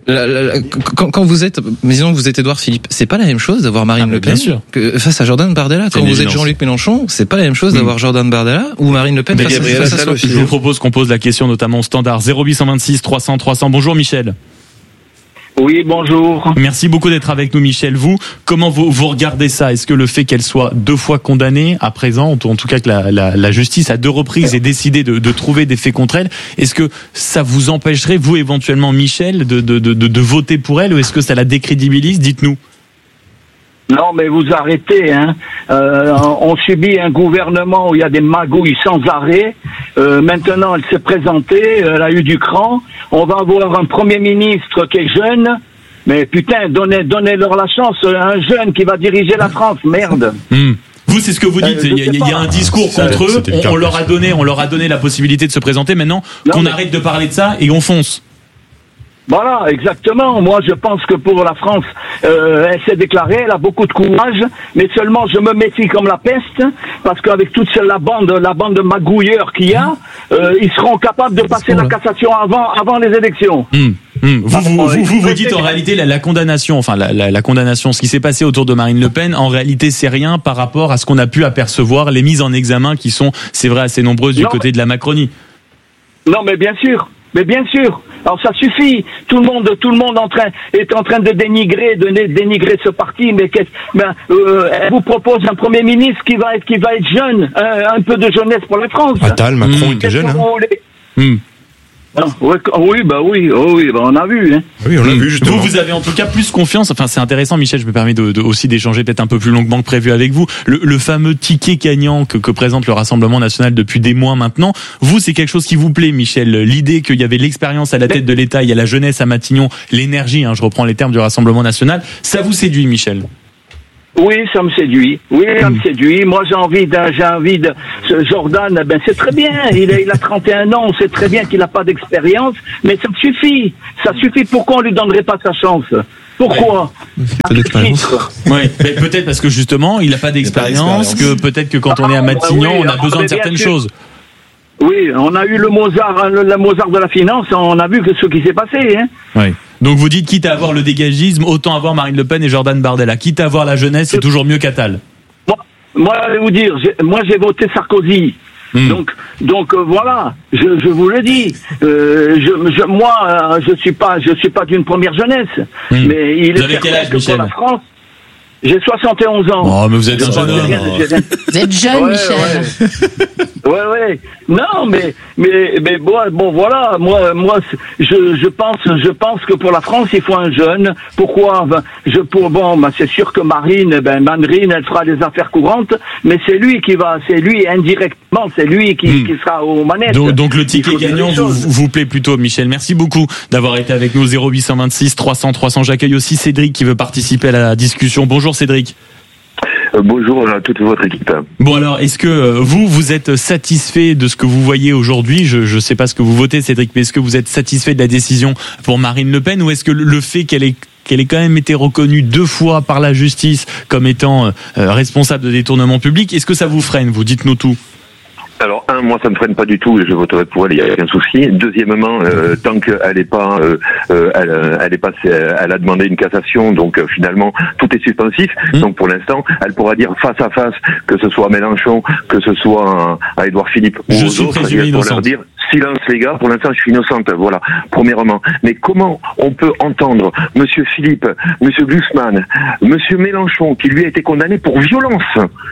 S3: quand vous êtes, disons que vous êtes Édouard Philippe, c'est pas la même chose d'avoir Marine Le Pen que face à Jordan Bardella. Quand vous êtes Jean-Luc Mélenchon, c'est pas la même chose d'avoir Jordan Bardella ou Marine Le Pen face à
S1: Je vous propose qu'on pose la question notamment au standard 0826 300 300. Bonjour Michel.
S5: Oui, bonjour.
S1: Merci beaucoup d'être avec nous, Michel. Comment vous regardez ça? Est-ce que le fait qu'elle soit 2 fois condamnée à présent, en tout cas que la justice à 2 reprises ait décidé de trouver des faits contre elle, est-ce que ça vous empêcherait, vous éventuellement, Michel, de voter pour elle, ou est-ce que ça la décrédibilise? Dites-nous.
S5: Non, mais vous arrêtez, on subit un gouvernement où il y a des magouilles sans arrêt. Maintenant, elle s'est présentée, elle a eu du cran. On va avoir un Premier ministre qui est jeune. Mais putain, donnez-leur la chance à un jeune qui va diriger la France, merde.
S1: Vous, c'est ce que vous dites. Il y a un discours contre eux. On leur a donné la possibilité de se présenter. Maintenant, qu'on arrête de parler de ça et on fonce.
S5: Voilà, exactement. Moi, je pense que pour la France, elle s'est déclarée, elle a beaucoup de courage, mais seulement je me méfie comme la peste, parce qu'avec toute la bande de magouilleurs qu'il y a, ils seront capables de passer la cassation avant les élections.
S1: Vous dites en réalité la condamnation, enfin la condamnation, ce qui s'est passé autour de Marine Le Pen, en réalité c'est rien par rapport à ce qu'on a pu apercevoir, les mises en examen qui sont, c'est vrai, assez nombreuses du côté de la Macronie.
S5: Non, mais bien sûr. Alors ça suffit. Tout le monde est en train de dénigrer ce parti. Mais elle vous propose un premier ministre qui va être jeune, un peu de jeunesse pour la France.
S4: Attal, Macron était jeune.
S5: Oui, on a vu. Hein.
S4: Oui, on l'a vu justement.
S1: Vous avez en tout cas plus confiance. Enfin, c'est intéressant, Michel. Je me permets aussi d'échanger peut-être un peu plus longuement que prévu avec vous. Le fameux ticket gagnant que présente le Rassemblement national depuis des mois maintenant. Vous, c'est quelque chose qui vous plaît, Michel. L'idée qu'il y avait l'expérience à la tête de l'État, il y a la jeunesse à Matignon, l'énergie. Je reprends les termes du Rassemblement national. Ça vous séduit, Michel?
S5: Oui, ça me séduit. Moi, j'ai envie de Jordan, c'est très bien. Il a 31 ans, on sait très bien qu'il n'a pas d'expérience, mais ça suffit. Pourquoi on lui donnerait pas sa chance? Pourquoi?
S1: Oui, mais peut-être parce que justement, il n'a pas d'expérience, que peut-être que quand on est à Matignon, on a besoin de certaines choses.
S5: Oui, on a eu le Mozart de la finance, on a vu que ce qui s'est passé. Hein.
S1: Oui. Donc vous dites, quitte à avoir le dégagisme, autant avoir Marine Le Pen et Jordan Bardella. Quitte à avoir la jeunesse, c'est toujours mieux qu'Attal.
S5: Moi, je vais vous dire, j'ai voté Sarkozy. Donc voilà, je vous le dis. Je suis pas d'une première jeunesse. Mais il
S1: vous avez quel âge, Michel?
S5: Pour la France, j'ai 71 ans.
S1: Oh, mais vous êtes un jeune homme.
S2: Vous êtes jeune, Michel.
S5: Ouais. Non, mais bon, voilà. Moi, je pense que pour la France, il faut un jeune. Pourquoi? C'est sûr que Marine, elle fera les affaires courantes, mais c'est lui indirectement, c'est lui qui sera aux manettes.
S1: Donc le ticket gagnant vous plaît plutôt, Michel. Merci beaucoup d'avoir été avec nous. 0826 300 300. J'accueille aussi Cédric qui veut participer à la discussion. Bonjour Cédric.
S18: Bonjour à toute votre équipe.
S1: Bon alors, est-ce que vous êtes satisfait de ce que vous voyez aujourd'hui? Je sais pas ce que vous votez, Cédric, mais est-ce que vous êtes satisfait de la décision pour Marine Le Pen, ou est-ce que le fait qu'elle ait quand même été reconnue 2 fois par la justice comme étant responsable de détournement public, est-ce que ça vous freine? Vous dites-nous tout.
S18: Alors, moi, ça me freine pas du tout et je voterai pour elle, il n'y a aucun souci. Deuxièmement, tant qu'elle est pas, elle a demandé une cassation, donc finalement, tout est suspensif. Donc, pour l'instant, elle pourra dire face à face, que ce soit à Mélenchon, que ce soit à Édouard Philippe ou aux autres, elle pourra leur dire silence les gars, pour l'instant, je suis innocente, voilà, premièrement. Mais comment on peut entendre Monsieur Philippe, Monsieur Glucksmann, Monsieur Mélenchon, qui lui a été condamné pour violence,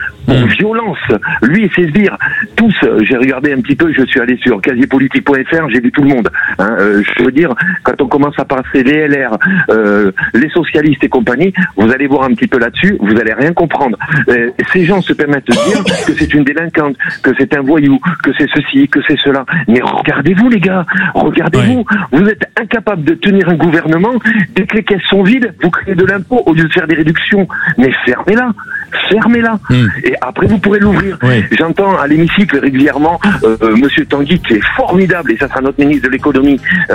S18: lui et ses sbires, tous, j'ai regardé un petit peu, je suis allé sur casierpolitique.fr, j'ai vu tout le monde. Je veux dire, quand on commence à passer les LR, les socialistes et compagnie, vous allez voir un petit peu là-dessus, vous allez rien comprendre. Ces gens se permettent de dire que c'est une délinquante, que c'est un voyou, que c'est ceci, que c'est cela. Mais regardez-vous les gars, regardez-vous. Vous êtes incapables de tenir un gouvernement, dès que les caisses sont vides, vous créez de l'impôt au lieu de faire des réductions. Mais fermez-la. Et après vous pourrez l'ouvrir. J'entends à l'hémicycle régulièrement Monsieur Tanguy, qui est formidable, et ça sera notre ministre de l'économie,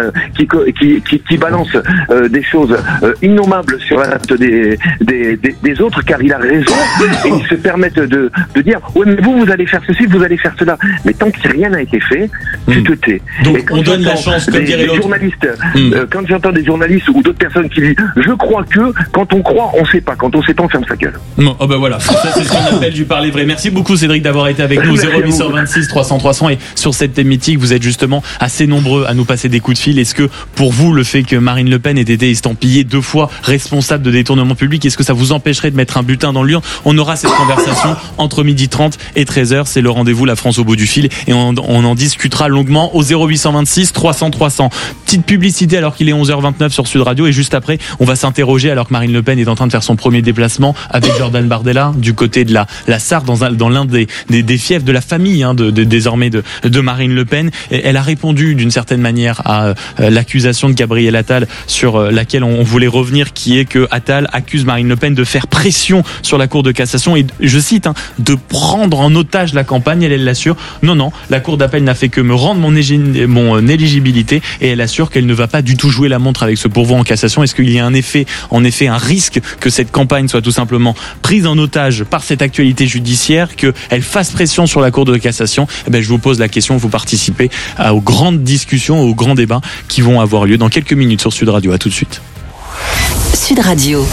S18: qui balance des choses innommables sur la tête des autres, car il a raison, et ils se permettent de dire mais vous allez faire ceci, vous allez faire cela. Mais tant que rien n'a été fait, tu te tais.
S1: Donc on donne la chance, comme dirait l'autre.
S18: Journalistes, quand j'entends des journalistes ou d'autres personnes qui disent je crois que, quand on croit, on sait pas, quand on sait pas, on ferme sa gueule.
S1: Non, voilà, ça c'est ce qu'on appelle du parler vrai. Merci beaucoup Cédric d'avoir été avec nous. 0826 300 300, et sur cette thématique, vous êtes justement assez nombreux à nous passer des coups de fil. Est-ce que pour vous, le fait que Marine Le Pen ait été estampillée 2 fois responsable de détournement public, est-ce que ça vous empêcherait de mettre un butin dans l'urne? On aura cette conversation entre 12h30 et 13h, c'est le rendez-vous La France au bout du fil, et on en discutera longuement au 0826 300 300. Petite publicité alors qu'il est 11h29 sur Sud Radio, et juste après, on va s'interroger alors que Marine Le Pen est en train de faire son premier déplacement avec Jordan Bardella du côté de la Sarre, dans l'un des fiefs de la famille désormais de Marine Le Pen. Et elle a répondu d'une certaine manière à l'accusation de Gabriel Attal sur laquelle on voulait revenir, qui est que Attal accuse Marine Le Pen de faire pression sur la Cour de cassation et, je cite, de prendre en otage la campagne. Elle l'assure, non, la Cour d'appel n'a fait que me rendre mon éligibilité, et elle assure qu'elle ne va pas du tout jouer la montre avec ce pourvoi en cassation. Est-ce qu'il y a en effet un risque que cette campagne soit tout simplement prise en otage otage par cette actualité judiciaire, qu'elle fasse pression sur la Cour de cassation. Je vous pose la question, vous participez aux grandes discussions, aux grands débats qui vont avoir lieu dans quelques minutes sur Sud Radio. À tout de suite.
S9: Sud Radio.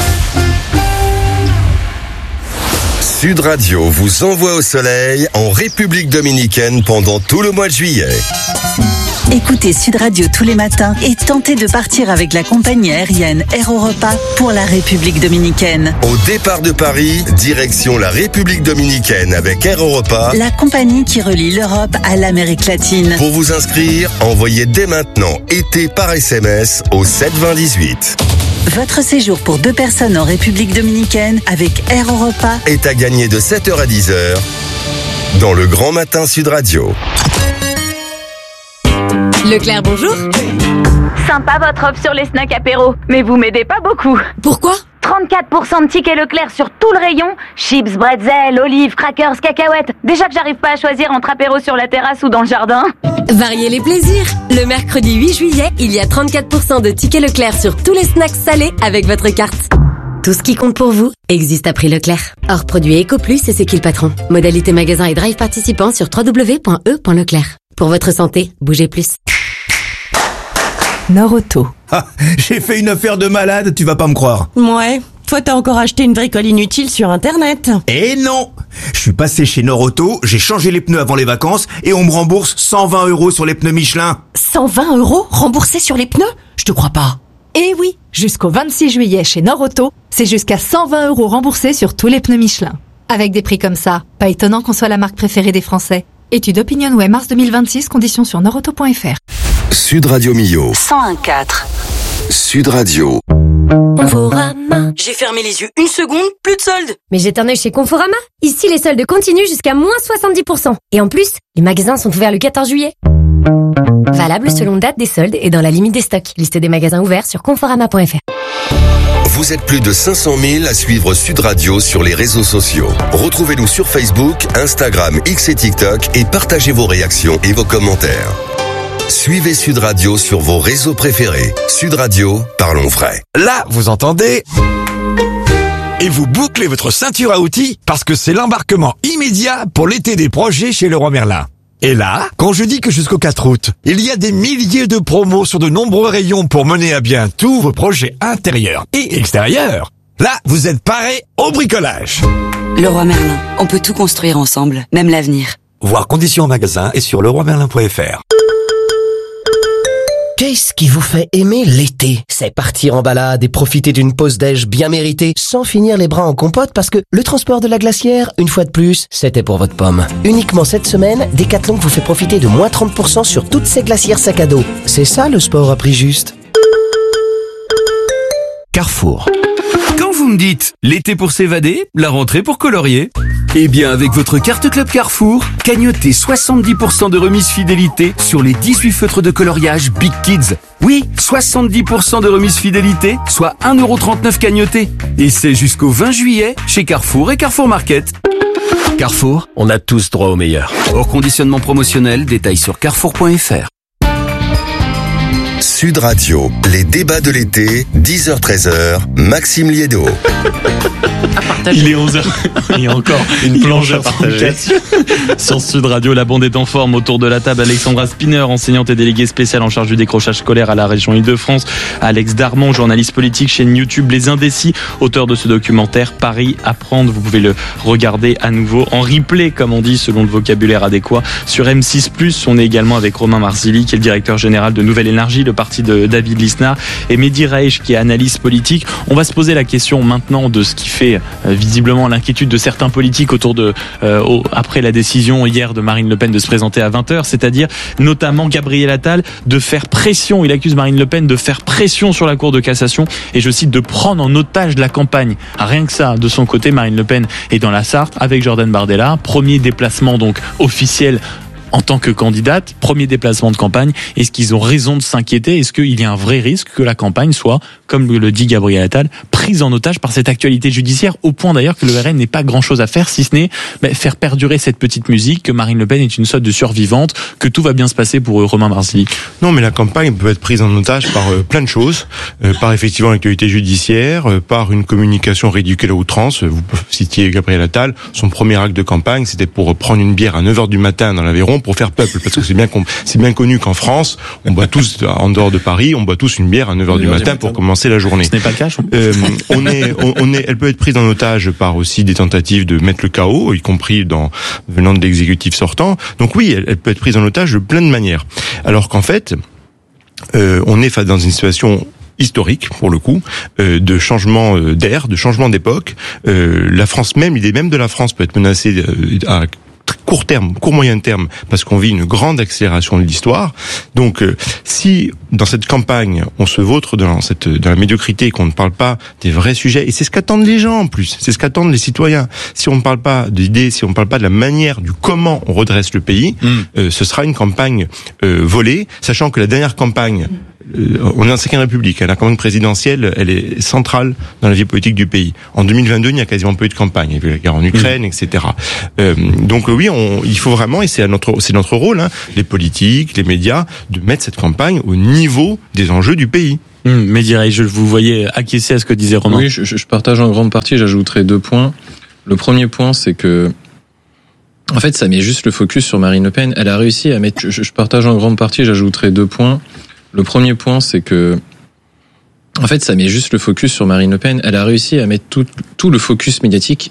S20: Sud Radio vous envoie au soleil en République dominicaine pendant tout le mois de juillet.
S9: Écoutez Sud Radio tous les matins et tentez de partir avec la compagnie aérienne Air Europa pour la République dominicaine.
S20: Au départ de Paris, direction la République dominicaine avec Air Europa,
S9: la compagnie qui relie l'Europe à l'Amérique latine.
S20: Pour vous inscrire, envoyez dès maintenant été par SMS au 72018.
S9: Votre séjour pour 2 personnes en République dominicaine avec Air Europa
S20: est à gagner de 7h à 10h dans le Grand Matin Sud Radio.
S14: Leclerc, bonjour.
S21: Sympa votre offre sur les snacks apéro, mais vous m'aidez pas beaucoup.
S14: Pourquoi ?
S21: 34% de tickets Leclerc sur tout le rayon. Chips, bretzel, olives, crackers, cacahuètes. Déjà que j'arrive pas à choisir entre apéro sur la terrasse ou dans le jardin.
S14: Variez les plaisirs. Le mercredi 8 juillet, il y a 34% de tickets Leclerc sur tous les snacks salés avec votre carte. Tout ce qui compte pour vous existe à prix Leclerc. Hors produit EcoPlus et c'est qui le patron. Modalité magasin et drive participants sur www.e.leclerc. Pour votre santé, bougez plus.
S22: Nord-Auto.
S23: Ah, j'ai fait une affaire de malade, tu vas pas me croire.
S22: Ouais, toi t'as encore acheté une bricole inutile sur internet.
S23: Eh non! Je suis passé chez Nord-Auto, j'ai changé les pneus avant les vacances et on me rembourse 120 € sur les pneus Michelin.
S6: 120 € remboursés sur les pneus? Je te crois pas.
S10: Eh oui, jusqu'au 26 juillet chez Nord-Auto, c'est jusqu'à 120 € remboursés sur tous les pneus Michelin. Avec des prix comme ça, pas étonnant qu'on soit la marque préférée des Français. Étude OpinionWay mars 2026, conditions sur nordauto.fr.
S20: Sud Radio Millau.
S9: 101.4.
S20: Sud Radio.
S15: Conforama. J'ai fermé les yeux une seconde, plus de soldes. Mais jette un œil chez Conforama. Ici, les soldes continuent jusqu'à moins 70%. Et en plus, les magasins sont ouverts le 14 juillet. Valable selon date des soldes et dans la limite des stocks. Liste des magasins ouverts sur conforama.fr.
S20: Vous êtes plus de 500 000 à suivre Sud Radio sur les réseaux sociaux. Retrouvez-nous sur Facebook, Instagram, X et TikTok et partagez vos réactions et vos commentaires. Suivez Sud Radio sur vos réseaux préférés. Sud Radio, parlons frais.
S24: Là, vous entendez ? Et vous bouclez votre ceinture à outils parce que c'est l'embarquement immédiat pour l'été des projets chez Leroy Merlin. Et là, quand je dis que jusqu'au 4 août, il y a des milliers de promos sur de nombreux rayons pour mener à bien tous vos projets intérieurs et extérieurs, là, vous êtes parés au bricolage.
S27: Leroy Merlin, on peut tout construire ensemble, même l'avenir.
S24: Voir conditions en magasin et sur leroymerlin.fr.
S28: Qu'est-ce qui vous fait aimer l'été? C'est partir en balade et profiter d'une pause déj bien méritée sans finir les bras en compote parce que le transport de la glacière, une fois de plus, c'était pour votre pomme. Uniquement cette semaine, Decathlon vous fait profiter de moins 30% sur toutes ces glacières sac à dos. C'est ça le sport à prix juste.
S29: Carrefour. Quand vous me dites l'été pour s'évader, la rentrée pour colorier, eh bien avec votre carte Club Carrefour, cagnotez 70% de remise fidélité sur les 18 feutres de coloriage Big Kids. Oui, 70% de remise fidélité, soit 1,39€ cagnoté. Et c'est jusqu'au 20 juillet chez Carrefour et Carrefour Market. Carrefour, on a tous droit au meilleur. Hors conditionnement promotionnel, détails sur carrefour.fr.
S20: Sud Radio, les débats de l'été, 10h-13h, Maxime Liédo.
S1: Il est 11h. Il y a encore une planche à partager. Sur Sud Radio, la bande est en forme. Autour de la table, Alexandra Spinner, enseignante et déléguée spéciale en charge du décrochage scolaire à la région Île-de-France. Alex Darmon, journaliste politique, chaîne YouTube Les Indécis, auteur de ce documentaire Paris Apprendre. Vous pouvez le regarder à nouveau en replay, comme on dit, selon le vocabulaire adéquat, sur M6+. On est également avec Romain Marzilli, qui est le directeur général de Nouvelle Énergie, le parti de David Lisnard, et Mehdi Raich, qui est analyste politique. On va se poser la question maintenant de ce qui fait visiblement l'inquiétude de certains politiques autour de après la décision hier de Marine Le Pen de se présenter à 20h, c'est-à-dire notamment Gabriel Attal de faire pression. Il accuse Marine Le Pen de faire pression sur la Cour de cassation et, je cite, de prendre en otage la campagne. Rien que ça, de son côté, Marine Le Pen est dans la Sarthe avec Jordan Bardella. Premier déplacement donc officiel en tant que candidate, premier déplacement de campagne, est-ce qu'ils ont raison de s'inquiéter? Est-ce qu'il y a un vrai risque que la campagne soit, comme le dit Gabriel Attal, prise en otage par cette actualité judiciaire, au point d'ailleurs que le RN n'ait pas grand-chose à faire, si ce n'est faire perdurer cette petite musique, que Marine Le Pen est une sorte de survivante, que tout va bien se passer pour Romain Marsilly?
S4: Non, mais la campagne peut être prise en otage par plein de choses, par effectivement l'actualité judiciaire, par une communication ridicule à outrance. Vous citiez Gabriel Attal, son premier acte de campagne, c'était pour prendre une bière à 9h du matin dans l'Aveyron pour faire peuple, parce que c'est bien connu qu'en France, on boit tous, en dehors de Paris, on boit tous une bière à 9h du matin pour commencer la journée.
S1: Ce n'est pas le cas.
S4: Elle peut être prise en otage par aussi des tentatives de mettre le chaos, y compris venant de l'exécutif sortant. Donc oui, elle peut être prise en otage de plein de manières. Alors qu'en fait, on est face dans une situation historique, pour le coup, de changement d'ère, de changement d'époque. La France même, l'idée même de la France peut être menacée à court moyen terme, parce qu'on vit une grande accélération de l'histoire. Donc, si dans cette campagne, on se vautre dans la médiocrité, qu'on ne parle pas des vrais sujets, et c'est ce qu'attendent les gens en plus, c'est ce qu'attendent les citoyens. Si on ne parle pas d'idées, si on ne parle pas de la manière, du comment on redresse le pays, ce sera une campagne volée, sachant que la dernière campagne, on est en 5e République, la campagne présidentielle, elle est centrale dans la vie politique du pays. En 2022, il n'y a quasiment pas eu de campagne. Il y a eu la guerre en Ukraine, etc. Donc oui, il faut vraiment, et c'est notre rôle, les politiques, les médias, de mettre cette campagne au niveau des enjeux du pays.
S1: Mais je vous voyais acquiescer à ce que disait Romain.
S3: Oui, je partage en grande partie, j'ajouterai 2 points. Le premier point, c'est que en fait, ça met juste le focus sur Marine Le Pen. Elle a réussi à mettre, je partage en grande partie, j'ajouterai 2 points. Le premier point, c'est que, en fait, ça met juste le focus sur Marine Le Pen. Elle a réussi à mettre tout le focus médiatique